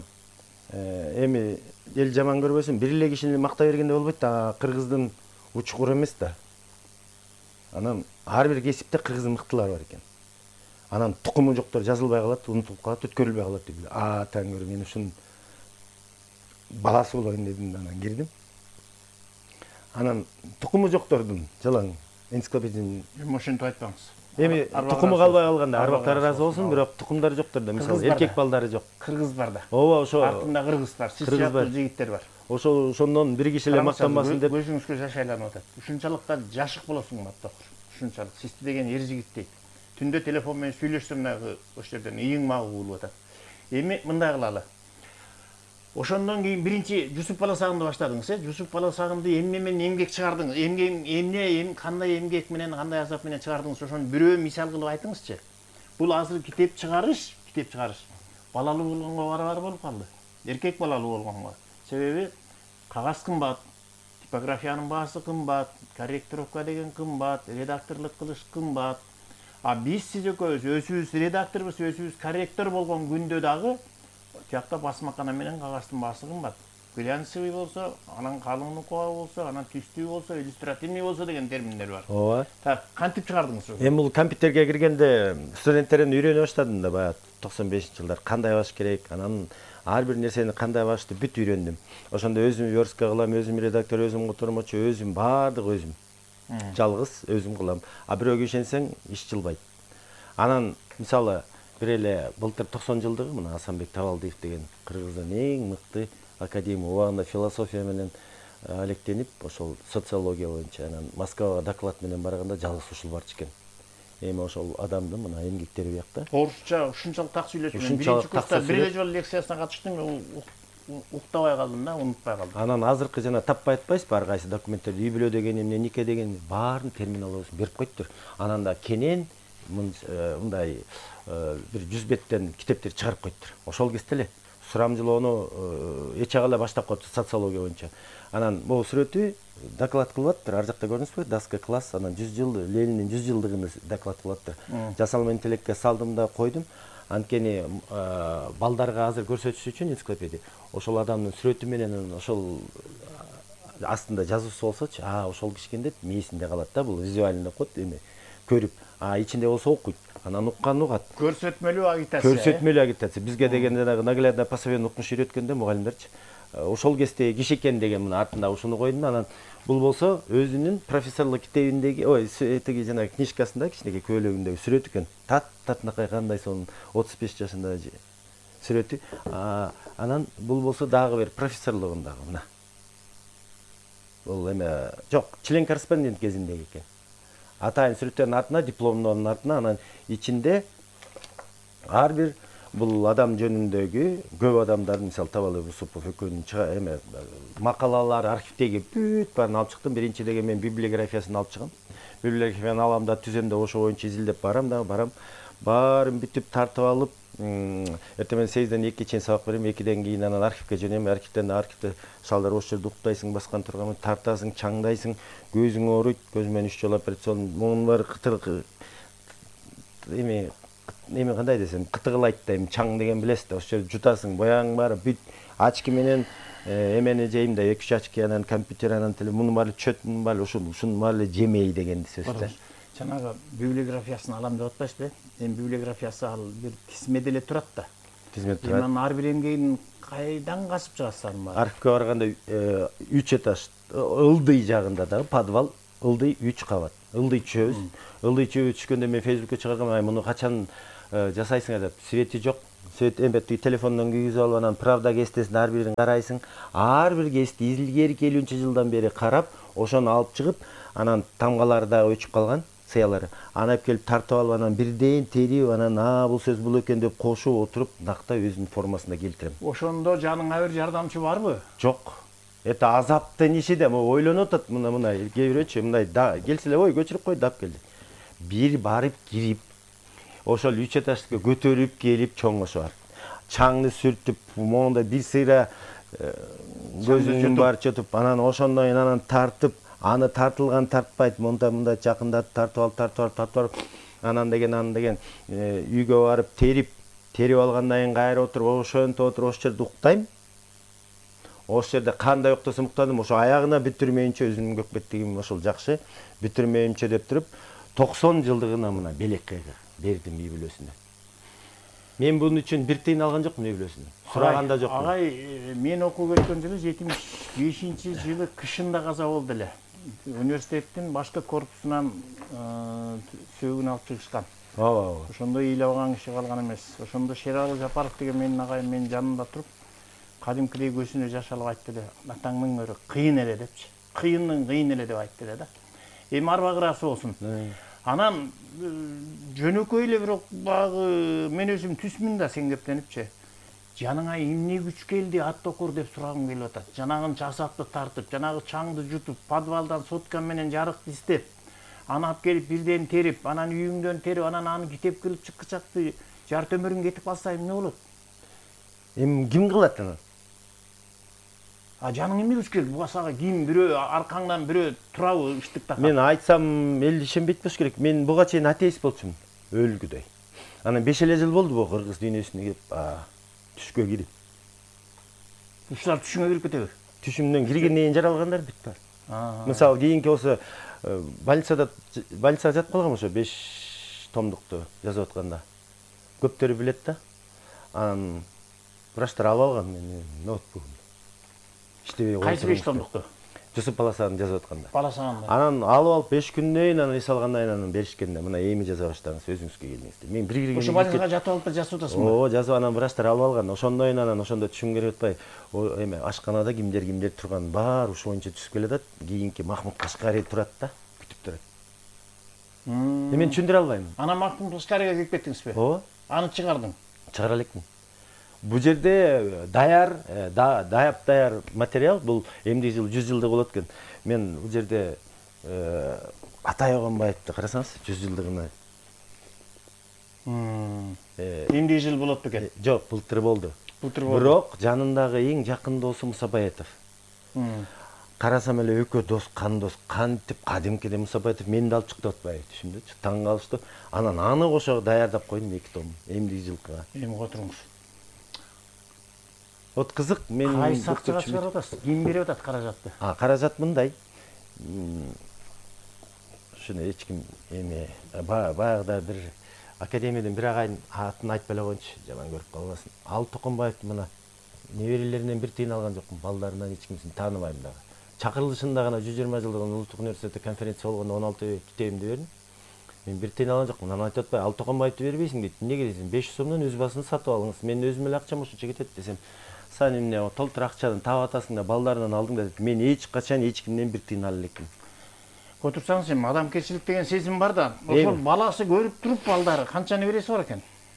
[SPEAKER 19] эми эл жаман көрбөсүн, бир эле кишини мактай бергенде болбойт да, кыргыздын учкуру эмес да. Анан ар бир кесипте кыргыздын мыктылары бар экен. Анан тукуму жоктор жазылбай калат, унутулуп калат, өткөрүлбөй калат деп. А таңгөр, мен ушун баласы болоюн дедим, анан кирдим. Анан тукуму жоктордун жалаң энциклопедияны
[SPEAKER 18] эми ошентип айтпаңыз.
[SPEAKER 19] Эми тукуму калбай калганда арбактары ыраазы болсун, бирок тукумдары жокторда, мисалы эркек балдары жок.
[SPEAKER 18] Кыргыз бар да.
[SPEAKER 19] Ооба, ошо
[SPEAKER 18] артында кыргыз бар, сиз сыяктуу жигиттер бар.
[SPEAKER 19] Ошол ошондон бир киши эле мактанбасын деп
[SPEAKER 18] көзүңүзгө жаш айланып атат. Ушунчалык да жашык болосуң Маттакур. Ушунчалык сизди деген эр жигит дейт. Түндө телефон менен сүйлөшсөм дагы ошол жерден ийиң магы болуп атат. Эми мындай кылалы. Ошондон кийин биринчи Жусуп Баласагынды баштадыңыз, э? Жусуп Баласагынды эмне менен эмгек чыгардыңыз? Эмгек эмне, кандай эмгек менен, кандай азап менен чыгардыңыз? Ошону бирөө мисал кылып айтыңызчы. Бул азыр китеп чыгарыш, китеп чыгарыш балалуу болгонго барабар болуп калды. Эркек балалуу болгонго. Себеби кагаз кымбат, типографиянын баасы кымбат, корректировка деген кымбат, редакторлук кылыш кымбат. А биз сиз экөөбүз өзүбүз редакторбуз, өзүбүз корректор болгон күндө дагы тиякта басмакана менен кагаздын баасы кымбат. Глянцевый болсо, анан калыңдыкова болсо, анан түстүү болсо, иллюстративный болсо деген терминдер бар.
[SPEAKER 19] Ооба.
[SPEAKER 18] Так, кантип чыгардыңыз?
[SPEAKER 19] Эми бул компьютерге киргенде студенттерден үйрөнө баштадым да, баягы токсон бешинчи жылдар кандай баш керек, анан ар бир нерсени кандай башты бүт үйрөндүм. Ошондо өзүм верстка кылам, өзүм редактор, өзүм котормочу, өзүм баардык өзүм. Жалгыз өзүм кылам. А бирөөгө ишенсең иш жылбайт. Анан мисалы бир эле былтыр токсон жылдыгы мына Асанбек Табалдиев деген кыргыздын эң мыкты академик, убагында философия менен алектенип, ошол социология боюнча анан Москвага доклад менен барганда жалгыз ушул барчу экен. Эми ошол адамдын мына эмгектери биякта.
[SPEAKER 18] Орусча ушунчалык так сүйлөшүп, мен биринчи курста бир эле жолу лекциясына катыштым, уктабай калдым да, унутпай калдым.
[SPEAKER 19] Анан азыркы жана таппай атпайсызбы, ар кайсы документтерди үй бүлө деген эмне, нике деген баарын терминологиясын берип коюптур. Анан да кенен мындай бир жүз беттен китептер чыгарып коюптур. Ошол кезде эле сурамжылоону эч ага эле баштап коюптур социология боюнча. Анан могу сүрөтү доклад кылып атыптыр, ар жакта көрдүңүзбү? Доска класс, анан жүз жыл Лениндин жүз жылдыгын доклад кылып атыптыр. Жасалма интеллектке салдым да койдум. Анткени балдарга азыр көрсөтүш үчүн энциклопедия. Ошол адамдын сүрөтү менен ошол астында жазуусу болсочу, а ошол киши экен деп мээсинде калат да, бул визуальный код эми көрүп, а ичинде болсо окуйт. Анан уккан угат.
[SPEAKER 18] Көрсөтмөлүү агитация.
[SPEAKER 19] Көрсөтмөлүү агитация. Бизге деген жанагы наглядно пособие укмуш үйрөткөндө мугалимдерчи. Ошол кезде киши экен деген мына артында ушуну койдум. Анан бул болсо өзүнүн профессорлук китебиндеги, ой, этиги жанагы книжкасында кичинекей көйлөгүндөгү сүрөтү экен. Тат татынакай кандай сонун отуз беш жашында сүрөтү. Анан бул болсо дагы бир профессорлугундагы мына. Бул эме жок, член корреспондент кезиндеги экен. Атайын сүрөттөрдүн артына, дипломдордун артына, анан ичинде ар бир бул адам жөнүндөгү көп адамдардын, мисалы Табалы Усупов экөөнүн эме макалалары архивдеги бүт баарын алып чыктым. Биринчи деген мен библиографиясын алып чыгам. Библиографияны алам да түзөм да ошо боюнча изилдеп барам да барам. Баарын бүтүп тартып алып, эртең менен сегизден экиге чейин сабак берем. экиден кийин анан архивге жөнөйм. Архивден архивде шалдар ошол жерде уктайсың, баскан турган, тартасың, чаңдайсың, көзүң ооруйт, көз менен үч жолу операцион. Мунун баары кытыр эме эме кандай десем, кытыгылайт да, эми чаң деген билесиз да, ошол жерде жутасың, бояң баары бүт очки менен эмени жейм да, эки үч очки, анан компьютер, анан телефон, мунун баары чөт, мунун баары ушун ушунун баары жемей деген сөз да.
[SPEAKER 18] Жанагы библиографиясын алам деп атпайсызбы? Эми библиографиясы ал бир тизмеде эле турат да.
[SPEAKER 19] Тизмеде турат.
[SPEAKER 18] Эми ар бир эмгегин кайдан касып чыгасыз анын баары?
[SPEAKER 19] Архивге барганда үч этаж, ылдый жагында дагы подвал, ылдый үч кабат. Ылдый чөз. Ылдый чөбү түшкөндө мен Фейсбукка чыгаргам, ай муну качан жасайсың деп. Свети жок. Свет эмбетти телефондон күйгүзүп алып, анан Правда кестесин ар бирин карайсың. Ар бир кести илгерки элүүнчү жылдан бери карап, ошону алып чыгып, анан тамгалары дагы өчүп калган, сыялары. Аны алып келип тартып алып, анан бирден терип, анан а бул сөз бул экен деп кошуп отуруп, накта өзүнүн формасында келтирем.
[SPEAKER 18] Ошондо жаныңа бир жардамчы барбы?
[SPEAKER 19] Жок. Это азаптын иши да, ойлонуп атат мына мына кээ бирөөчү мындай келсе эле ой көчүрүп кой дап келди. Бир барып кирип, ошол үч этажга көтөрүп келип чоңошо бар. Чаңды сүртүп, монда бир сыйра көзүнүн бар чөтүп, анан ошондон кийин анан тартып, аны тартылган тартпайт, монда мында жакындатып тартып алып, тартып алып, тартып алып, анан деген анан деген үйгө барып терип, терип алгандан кийин кайра отуруп, ошентип отуруп, ошол жерде уктайм. Ошол жерде кандай уктасам уктадым, ошо аягына бүтүрмөйүнчө өзүмдүн көкбеттигим ошол жакшы, бүтүрмөйүнчө деп туруп, токсон жылдыгына мына белеккеге бердим үй бүлөсүнө. Мен бунун үчүн бир тыйын алган жокмун үй бүлөсүнөн. Сураган да жокмун.
[SPEAKER 18] Агай, мен окууга өткөн жылы жетимиш бешинчи жылы кышында каза болду эле. Университеттин башкы корпусунан сөөгүн алып чыгышкан.
[SPEAKER 19] Ооба.
[SPEAKER 18] Ошондо ыйлап алган киши калган эмес. Ошондо Шералы Жапаров деген менин агайым менин жанымда туруп, кадимкидей көзүнө жаш алып айтты эле, атаңдын өрү кыйын эле депчи. Кыйындын кыйын эле деп айтты эле да. Эми арба кырасы болсун. Анан жөнөкөй эле бирок багы мен өзүм түсмүн да сен кептенипчи. Жаныңа эмне күч келди аттокур деп сурагым келип атат. Жанагын жасапты тартып, жанагы чаңды жутуп, подвалдан соткан менен жарыкты издеп, аны алып келип бирден терип, анан үйүңдөн терип, анан аны китеп кылып чыккычакты жарты өмүрүң кетип калса эмне болот?
[SPEAKER 19] Эми ким кылат аны?
[SPEAKER 18] А жаның эмне күч келди? Буга сага ким бирөө аркаңдан бирөө турабы ыштыкта?
[SPEAKER 19] Мен айтсам эл ишенбейт болуш керек. Мен буга чейин атеист болчумун, өлгүдөй. Анан беш эле жыл болду бу кыргыз дүйнөсүнө кеп, түшкө кирип.
[SPEAKER 18] Ушулар түшүңө кирип кетеби?
[SPEAKER 19] Түшүмдөн киргенден кийин жаралгандар бүт бар. Мисалы кийинки болсо больницада больницада жатып калгам ошо беш томдукту жазып атканда. Көптөрү билет да. Анан врачтар алып алган мени ноутбугумду. Иштебей койгон.
[SPEAKER 18] Кайсы беш томдукту?
[SPEAKER 19] Жусуп Баласаган жазып атканда.
[SPEAKER 18] Баласаганда.
[SPEAKER 19] Анан алып алып беш күндөн кийин анан эс алгандан кийин анан беришкенде мына эми жаза баштадыңыз, өзүңүзгө келдиңиз деп. Мен бир киргенде
[SPEAKER 18] ошо больницага жатып алып жазып атасыңбы?
[SPEAKER 19] Ооба, жазып анан врачтар алып алган. Ошондон кийин анан ошондо түшүм керек атпай, эме ашканада кимдер кимдер турган бар ушу боюнча түшүп келатат. Кийинки Махмут Кашкари турат да, күтүп турат. Мен түшүндүрө албайм.
[SPEAKER 18] Анан Махмут Кашкарига кирип кеттиңизби?
[SPEAKER 19] Ооба.
[SPEAKER 18] Аны чыгардың.
[SPEAKER 19] Чыгара элекмин. Бул жерде даяр, даяп даяр материал, бул эмдиги жыл жүз жылдык болот экен. Мен бул жерде Атай Огонбаевди карасаңыз, жүз жылдыгына.
[SPEAKER 18] Эмдиги жыл болот бекен?
[SPEAKER 19] Жок, былтыр болду.
[SPEAKER 18] Былтыр болду.
[SPEAKER 19] Бирок жанындагы эң жакын досу Мусабаетов. Карасам эле экөө дос, кан дос, кантип кадимкиде Мусабаетов мени да алып чыкты атпайбы, түшүндүчү? Таң калышты. Анан аны кошо даярдап койдум эки том, эмдиги жылкыга.
[SPEAKER 18] Эми отуруңуз.
[SPEAKER 19] Вот кызык, мен
[SPEAKER 18] кайсы акчага чыгарып атасыз? Ким берип атат каражатты?
[SPEAKER 19] А, каражат мындай. Ушуну эч ким эми баягыда бир академиядан бир агайдын атын айтпай эле коеюнчу, жаман көрүп калбасын. Ал Токонбаевдин мына неберелеринен бир тыйын алган жокмун, балдарынан эч кимсин тааныбайм дагы. Чакырылышында гана жүз жыйырма жылдыгын улуттук университетте конференция болгондо он алты китебимди бердим. Мен бир тыйын алган жокмун. Анан айтып атпай, ал Токонбаевди бербейсиң дейт. Эмнеге десем, беш жүз сомдон өз басын сатып алыңыз. Мен өзүм эле акчам ушунча кетет десем, сен эмне толтур акчадан таап атасың да балдарынан алдың да. Мен эч качан эч кимден бир тыйын ала элекмин.
[SPEAKER 18] Отурсаңыз эми адамгерчилик деген сезим бар да, ошол баласы көрүп туруп балдары канчаны береси бар экен?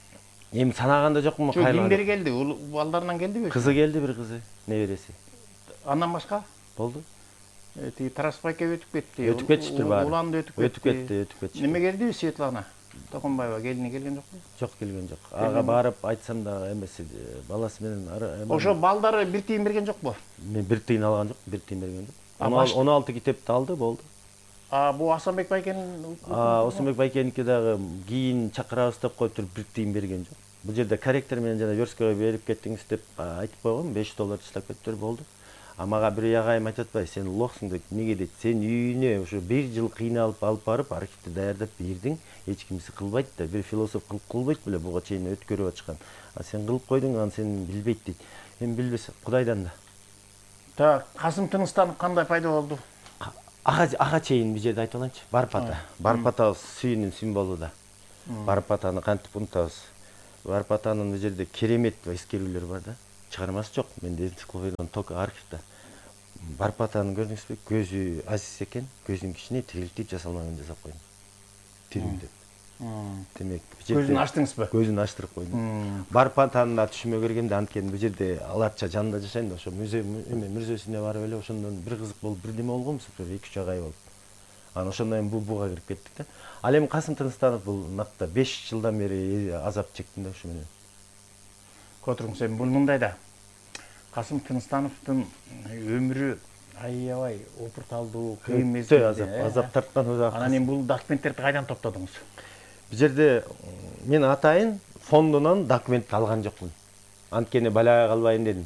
[SPEAKER 19] эми санаганда жокмун
[SPEAKER 18] Жок, кимдер келди? Балдарынан келдиби?
[SPEAKER 19] Кызы келди, бир кызы, небереси.
[SPEAKER 18] Андан башка?
[SPEAKER 19] Болду.
[SPEAKER 18] Тиги Тараспайке өтүп кетти.
[SPEAKER 19] Өтүп кетиштир баары.
[SPEAKER 18] Уланды өтүп кетти.
[SPEAKER 19] Өтүп кетти, өтүп кетти.
[SPEAKER 18] Неме келди Светлана Токонбаева, келини келген жокпу?
[SPEAKER 19] Жок, келген жок. Ага барып айтсам да эмеси, баласы менен
[SPEAKER 18] Ошо балдары бир тыйын берген жокпу?
[SPEAKER 19] Мен бир тыйын алган жок, бир тыйын берген жок. он алты китепти алды, болду.
[SPEAKER 18] А бу Асанбек байкенин?
[SPEAKER 19] А Асанбек байкеники дагы кийин чакырабыз деп коюп туруп бир тыйын берген жок. Бул жерде корректор менен жана версткага берип кеттиңиз деп айтып койгом, беш доллар таштап кетиптир, болду. А мага бир агайым айтып атпайбы, сен лохсуң дейт. Неге дейт? Сен үйүнө ошо бир жыл кыйналып алып барып, архивди даярдап бердиң. Эч кимси кылбайт да, бир философ кылып кылбайт беле, буга чейин өткөрүп атышкан. А сен кылып койдуң, аны сен билбейт дейт. Эми билбесе, Кудайдан да.
[SPEAKER 18] Так, Касым Тыныстанов кандай пайда болду?
[SPEAKER 19] Ага, ага чейин бир жерде айтып алайынчы. Барпата. Барпата сүйүнүн символу да. Барпатаны кантип унутабыз? Барпатанын бул жерде керемет эскерүүлөр бар да. Чыгармасы жок. Менде энциклопедиядан ток архивде. Барпатаны көрдүңүзбү? Көзү азиз экен, көзүн кичине тирилтип жасалмаган жасап койдум. Тирүү деп. Демек,
[SPEAKER 18] көзүн ачтыңызбы?
[SPEAKER 19] Көзүн ачтырып койдум. Барпатаны да түшүмө киргенде анткени бул жерде Аларча жанында жашайм да, ошо музей эме мүрзөсүнө барып эле ошондон бир кызык болуп, бир деме болгонбуз, эки үч агай болуп. Анан ошондон кийин бул буга кирип кеттик да. Ал эми Касым Тыныстанов бул накта беш жылдан бери азап чектим да ушу менен.
[SPEAKER 18] Котуруңуз, эми бул мындай да. Касым Тыныстановдун өмүрү аябай опурталдуу, кыйын мезгилде
[SPEAKER 19] азап тарткан өзү.
[SPEAKER 18] Анан эми бул документтерди кайдан топтодуңуз?
[SPEAKER 19] Бул жерде мен атайын фондунан документ алган жокмун. Анткени балага калбайын дедим.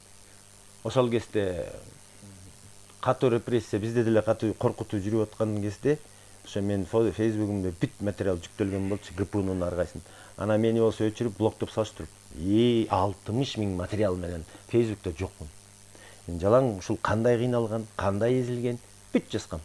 [SPEAKER 19] Ошол кезде катуу репрессия, бизде деле катуу коркутуу жүрүп аткан кезде, ошо мен фейсбугумда бүт материал жүктөлгөн болчу, ГПУнун аргайсын. Анан мени болсо өчүрүп, блоктоп салыштырып, и алтымыш миң материал менен фейсбукта жокмун. Мен жалаң ушул кандай кыйналган, кандай эзилген, бүт жазгам.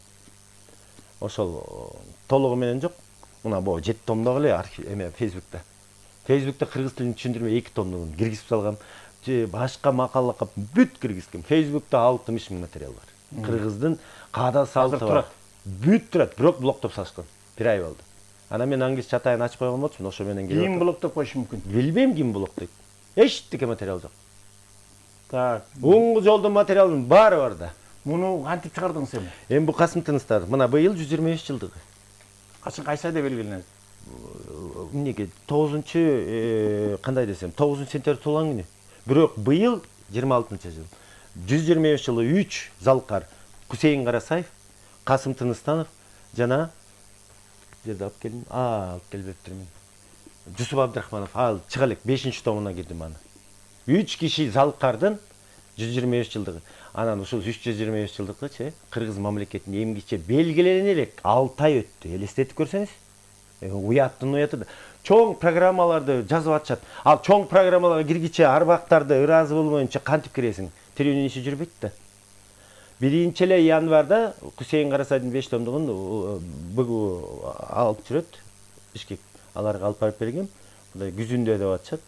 [SPEAKER 19] Ошол толугу менен жок. Мына бу жети томдогу эле архив эме фейсбукта. Фейсбукта кыргыз тилин түшүндүрмө эки томдугун киргизип салгам. Же башка макалага бүт киргизгем. Фейсбукта алтымыш миң материал бар. Кыргыздын каада салты бар. Бүт турат, бирок блоктоп салышкан. Бир ай болду. Анан мен англисче атайын ачып койгон болчумун, ошо менен келип.
[SPEAKER 18] Ким блоктоп коюшу мүмкүн?
[SPEAKER 19] Билбейм ким блоктойт. Эчтеке материал жок. Так, оңго жолдон материалдын баары бар да.
[SPEAKER 18] Муну кантип чыгардыңыз эми?
[SPEAKER 19] Эми бу Касым Тыныстанов, мына быйыл жүз жыйырма беш жылдыгы.
[SPEAKER 18] Качан кайсы айда белгиленет?
[SPEAKER 19] Эмнеге тогузунчу кандай десем, тогузунчу сентябрь туулган күнү. Бирок быйыл жыйырма алтынчы жыл. жүз жыйырма беш жылы үч залкар Кусейин Карасаев, Касым Тыныстанов жана жерде алып келдим. А, алып келбептирмин. Жусуп Абдрахманов, ал чыга элек бешинчи томуна кирдим аны. үч киши залкардын жүз жыйырма беш жылдыгы. Анан ушул үч жүз жыйырма беш жылдыкчы кыргыз мамлекетинин эмгиче белгилене элек алты ай өттү. Элестетип көрсөңүз. Уяттын уяты да. Чоң программаларды жазып атышат. Ал чоң программаларга киргиче арбактарды ыраазы болмоюнча кантип киресиң? Тирүүнүн иши жүрбөйт да. Биринчи эле январда Кусейин Карасайдын беш томдугун бугу алып жүрөт. Бишкек аларга алып барып бергем. Мындай күзүндө деп атышат.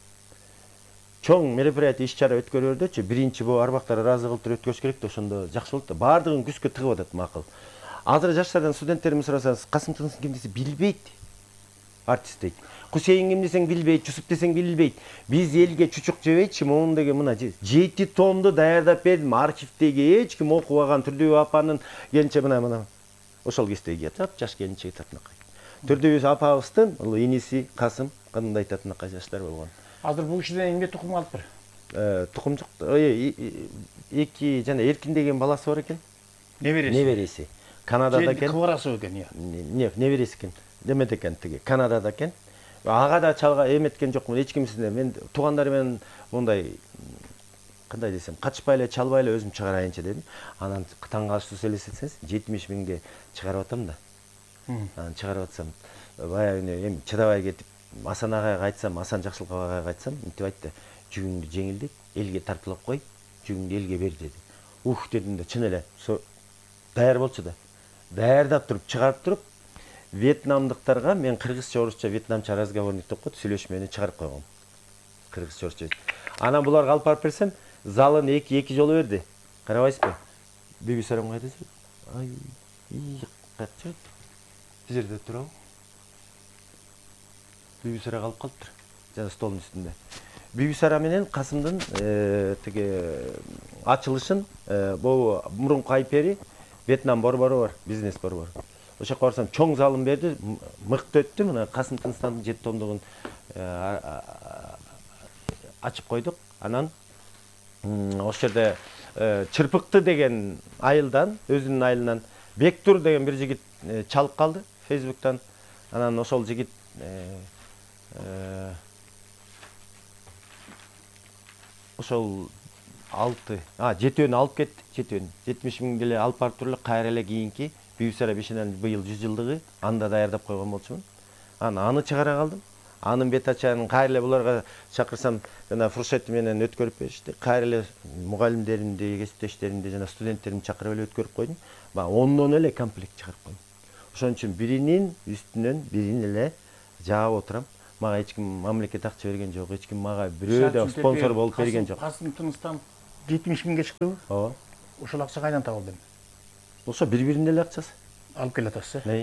[SPEAKER 19] Чоң мероприятие иш-чара өткөрөрдөчү биринчи бу арбактар ыраазы кылып туруп өткөрүш керек да, ошондо жакшы болот да. Бардыгын күзгө тыгып атат макул. Азыр жаштардан студенттерден сурасаңыз, Касым Тыныстанов ким десе билбейт. Артист дейт. Кусейин ким десең билбейт, Жусуп десең билбейт. Биз элге чучук жебейчи, могу деген мына жети томду даярдап бердим. Архивдеги эч ким окубаган Түрдөбү апанын келинче мына мына. Ошол кездеги жатат, жаш келинчеги татынакай. Түрдөбү апабыздын иниси Касым кандай татынакай жаштар болгон.
[SPEAKER 18] Азыр бул кишиден эмне тукум калыптыр?
[SPEAKER 19] Э, тукум жок. Эки жана Эркин деген баласы бар экен.
[SPEAKER 18] Небереси.
[SPEAKER 19] Небереси. Канадада экен.
[SPEAKER 18] Кыбарасы экен, я.
[SPEAKER 19] Не, небереси экен. Демет экен тиги. Канадада экен. Ага да чалга эметкен жокмун, эч кимсине. Мен туугандары менен мындай кандай десем, качпай эле, чалбай эле өзүм чыгарайынчы дедим. Анан таң калыштуу элестетсеңиз, жетимиш миңге чыгарып атам да. Анан чыгарып атсам, баягы эми чыдабай кетип, Асан агайга айтсам, Асан Жакшылык агайга айтсам, мынтип айтты. Жүгүңдү жеңилдет, элге тартылып кой, жүгүңдү элге бер деди. Ух дедим да, чын эле. Даяр болчу да. Даярдап туруп, чыгарып туруп, вьетнамдыктарга мен кыргызча, орусча, вьетнамча разговорник деп коюп, сүйлөшмөнү чыгарып койгом. Кыргызча, орусча. Анан буларга алып барып берсем, залын эки эки жолу берди. Карабайсызбы? Биби сарам кайда жүр? Ай, ий, качат. Бул жерде турабы? Биби сара калып калыптыр. жана столдун үстүндө. Бүбү Сара менен Касымдын тиги ачылышын бул мурунку айпери Вьетнам борбору бар, бизнес борбору. Ошо жака барсам чоң залым берди, мыкты өттү. Мына Касым Тыныстандын жети томдугун ачып койдук. Анан ошол жерде Чырпыкты деген айылдан, өзүнүн айылынан Бектур деген бир жигит чалып калды Facebook'тан. Анан ошол жигит ошол алты, а жетөөнү алып кетти, жетөөнү. жетимиш миң деле алып барып туруп эле кайра эле кийинки Бүбү Сара Бишенанын быйыл жүз жылдыгы анда даярдап койгон болчумун. Анан аны чыгара калдым. Анын бет ачарын кайра эле буларга чакырсам, жана фуршети менен өткөрүп беришти. Кайра эле мугалимдеримди, кесиптештеримди жана студенттеримди чакырып эле өткөрүп койдум. Ба ондон эле комплект чыгарып койдум. Ошон үчүн биринин үстүнөн бирин эле жаап отурам. Мага эч ким мамлекет акча берген жок, эч ким мага бирөө да спонсор болуп берген жок.
[SPEAKER 18] Касым Тыныстан жетимиш миңге чыктыбы?
[SPEAKER 19] Ооба.
[SPEAKER 18] Ошол акча кайдан табылды?
[SPEAKER 19] Ошо бири-биринин эле акчасы.
[SPEAKER 18] Алып келатасыз,
[SPEAKER 19] э?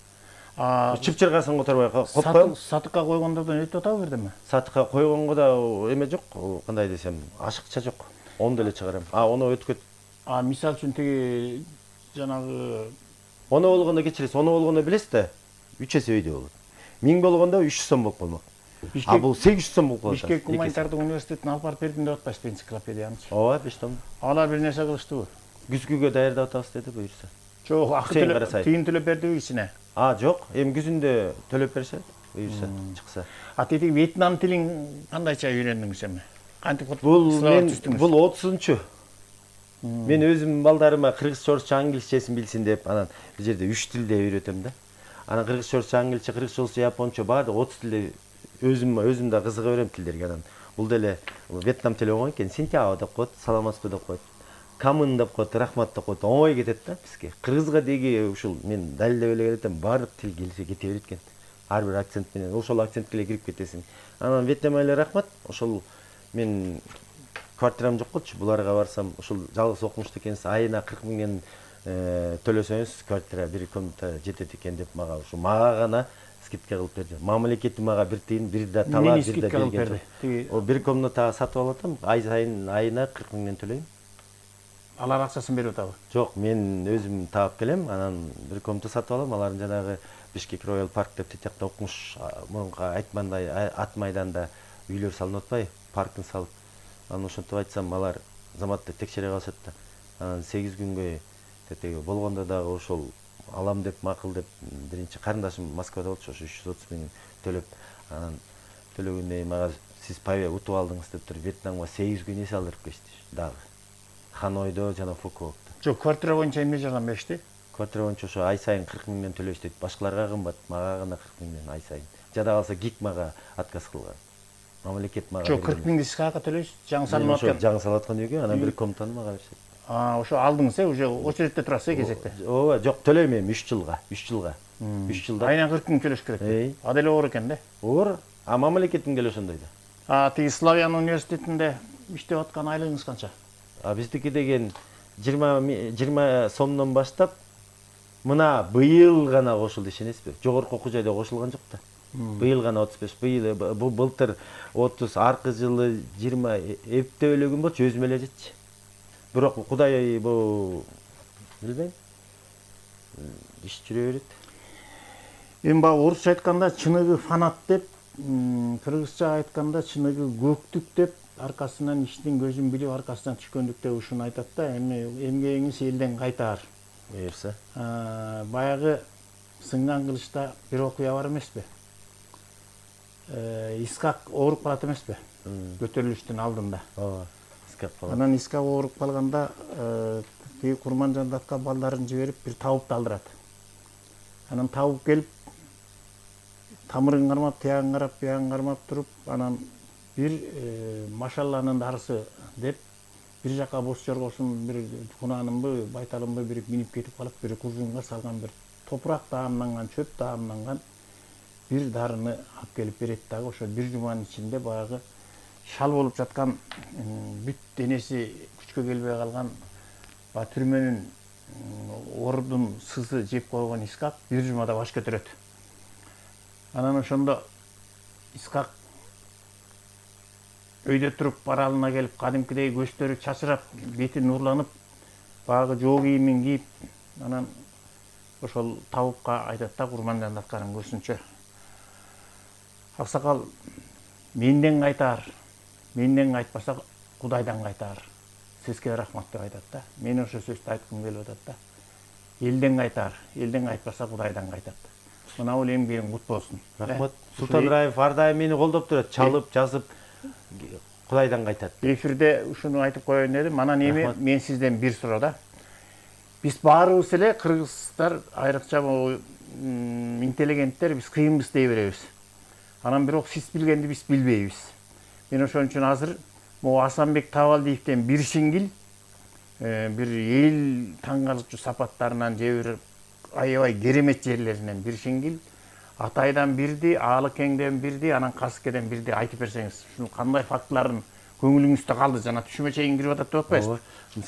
[SPEAKER 18] А
[SPEAKER 19] чып-чыргасын которбой коп.
[SPEAKER 18] Сатыкка койгондордон өтө табы бердиңби?
[SPEAKER 19] Сатыкка койгонго да эме жок, кандай десем, ашыкча жок. Onu деле чыгарам. А onu өткөт.
[SPEAKER 18] А мисал үчүн тиги жанагы
[SPEAKER 19] onu болгондо кечиресиз, onu болгондо билесиз да, үч эсе өйдө болот. миң болгондо үч жүз сом болуп калмак. А бул сегиз жүз сом болуп калат.
[SPEAKER 18] Бишкек гуманитардык университетине алып барып бердим деп атпайсызбы энциклопедиянычы?
[SPEAKER 19] Ооба, беш том.
[SPEAKER 18] Алар бир нерсе кылыштыбы?
[SPEAKER 19] Күзгүгө даярдап атабыз деди, буюрса.
[SPEAKER 18] Жок, акы төлөп, тыйын төлөп бердиби ичине?
[SPEAKER 19] А, жок, эми күзүндө төлөп беришет, буюрса, чыкса.
[SPEAKER 18] А тиги Вьетнам тилин кандайча үйрөндүңүз эми? Кантип
[SPEAKER 19] бул мен бул отузунчу. Мен өзүм балдарыма кыргызча, орусча, англисчесин билсин деп, анан бул жерде үч тилде үйрөтөм да. Анан кыргызча, орусча, англисче, кыргызча, орусча, японча баардык отуз тилде өзүм өзүм да кызыга берем тилдерге. Анан бул деле Вьетнам тили оңой экен, синтяо деп коет, саламатсызбы деп коет. Камын деп коет, рахмат деп коет, оңой кетет да бизге. Кыргызга деги ушул мен далилдеп эле келетем, баардык тил келсе кете берет экен. Ар бир акцент менен, ошол акцентке эле кирип кетесиң. Анан Вьетнам эле рахмат, ошол мен квартирам жок болчу, буларга барсам, ушул жалгыз окумушту экенсиз, айына кырк миңден төлөсөңүз квартира бир комната жетет экен деп мага ушу мага гана скидка кылып берди. Мамлекети мага бир тыйын, бир да талаа, бир да берген. О бир комната сатып алатам, ай сайын айына кырк миңден төлөйм.
[SPEAKER 18] Алар акчасын берип атабы?
[SPEAKER 19] Жок, мен өзүм таап келем, анан бир комната сатып алам, алардын жанагы Бишкек Роял Парк деп тетиякта окумуш мурунку айтмандай ат майданда үйлөр салынып атпайбы, парктын салып. Анан ошентип айтсам, алар заматты текшере калышат да. Анан сегиз күнгө тетеги болгондо дагы ошол алам деп макул деп биринчи карындашым Москвада болчу, ошо үч жүз отуз миң төлөп, анан төлөгөндөн кийин мага сиз паве утуп алдыңыз деп туруп Вьетнамга сегиз күн эс алдырып кетти дагы. Ханойдо жана Фукуокто.
[SPEAKER 18] Жок, квартира боюнча эмне жардам беришти?
[SPEAKER 19] Квартира боюнча ошо ай сайын кырк миңден төлөйсүз дейт. Башкаларга кымбат, мага гана кырк миңден ай сайын. Жада калса ГИК мага отказ кылган. Мамлекет мага.
[SPEAKER 18] Жок, кырк миңди сиз каяка төлөйсүз? Жаңы салынып аткан.
[SPEAKER 19] Жаңы салып аткан үйгө анан бир комнатаны мага беришет.
[SPEAKER 18] А, ошо алдыңыз э, уже очередте турасыз э кезекте.
[SPEAKER 19] Ооба, жок, төлөйм эми үч жылга, үч жылга. үч жылда.
[SPEAKER 18] Айынан кырк миң төлөш керек. А деле оор экен да.
[SPEAKER 19] Оор. А мамлекеттин деле ошондой да.
[SPEAKER 18] А тиги Славян университетинде иштеп аткан айлыгыңыз канча?
[SPEAKER 19] А биздики деген жыйырма сомдон баштап мына быйыл гана кошулду, ишенесизби? Жогорку окуу жайда кошулган жок да. Быйыл гана отуз беш, быйыл бул былтыр отуз, аркы жылы жыйырма эптеп эле күн болчу, өзүм эле жетчи. Бирок Кудай бул билбейм. Иш жүрө берет.
[SPEAKER 18] Эми баягы орусча айтканда чыныгы фанат деп, кыргызча айтканда чыныгы көктүк деп, аркасынан иштин көзүн билип, аркасынан түшкөндүк деп ушуну айтат да. Эми эмгегиңиз элден кайтаар.
[SPEAKER 19] Буюрса.
[SPEAKER 18] Баягы сынган кылычта бир окуя бар эмеспи? Искак ооруп калат эмеспи? Көтөрүлүштүн алдында.
[SPEAKER 19] Ооба.
[SPEAKER 18] Анан Искак ооруп калганда тиги Курманжандатка балдарын жиберип бир табыпты алдырат. Анан табып келип тамырын кармап, тиягын карап, биягын кармап туруп, анан бир машалланын дарысы деп бир жака бос жоргосун бир кунаанынбы, байталынбы бир минип кетип калып, бир куржунга салган бир топурак даамданган, чөп даамданган бир дарыны алып келип берет дагы. Ошо бир жуманын ичинде баягы шал болуп жаткан бүт денеси күчкө келбей калган ба түрмөнүн ордун сызы жеп койгон Искак бир жумада баш көтөрөт. Анан ошондо Искак өйдө туруп баралына келип кадимкидей көздөрү чачырап, бети нурланып, багы жоо кийимин кийип, анан ошол табыпка айтат да, курманжан атканын көзүнчө. Аксакал менден кайтар, менден кайтпаса Кудайдан кайтар. Сизге рахмат деп айтат да. Мен ошо сөздү айткым келип атат да. Элден кайтар, элден кайтпаса Кудайдан кайтат. Мына бул эмгегиң кут болсун.
[SPEAKER 19] Рахмат. Султан Раев ар дайым мени колдоп турат, чалып, жазып, Кудайдан кайтат.
[SPEAKER 18] Эфирде ушуну айтып коеюн дедим. Анан эми мен сизден бир суроо да. Биз баарыбыз эле кыргыздар, айрыкча интеллигенттер биз кыйынбыз дей беребиз. Анан бирок сиз билгенди биз билбейбиз. Мен ошон үчүн азыр могу Асанбек Табалдиевден бир сиңгил, бир эл таң калдырчу сапаттарынан же бир аябай керемет жерлеринен бир сиңгил, Атайдан бирди, Аалыкеңден бирди, анан Касыкеден бирди айтып берсеңиз, ушунун кандай фактыларын көңүлүңүздө калды, жана түшүмө чейин кирип атат деп атпайсызбы?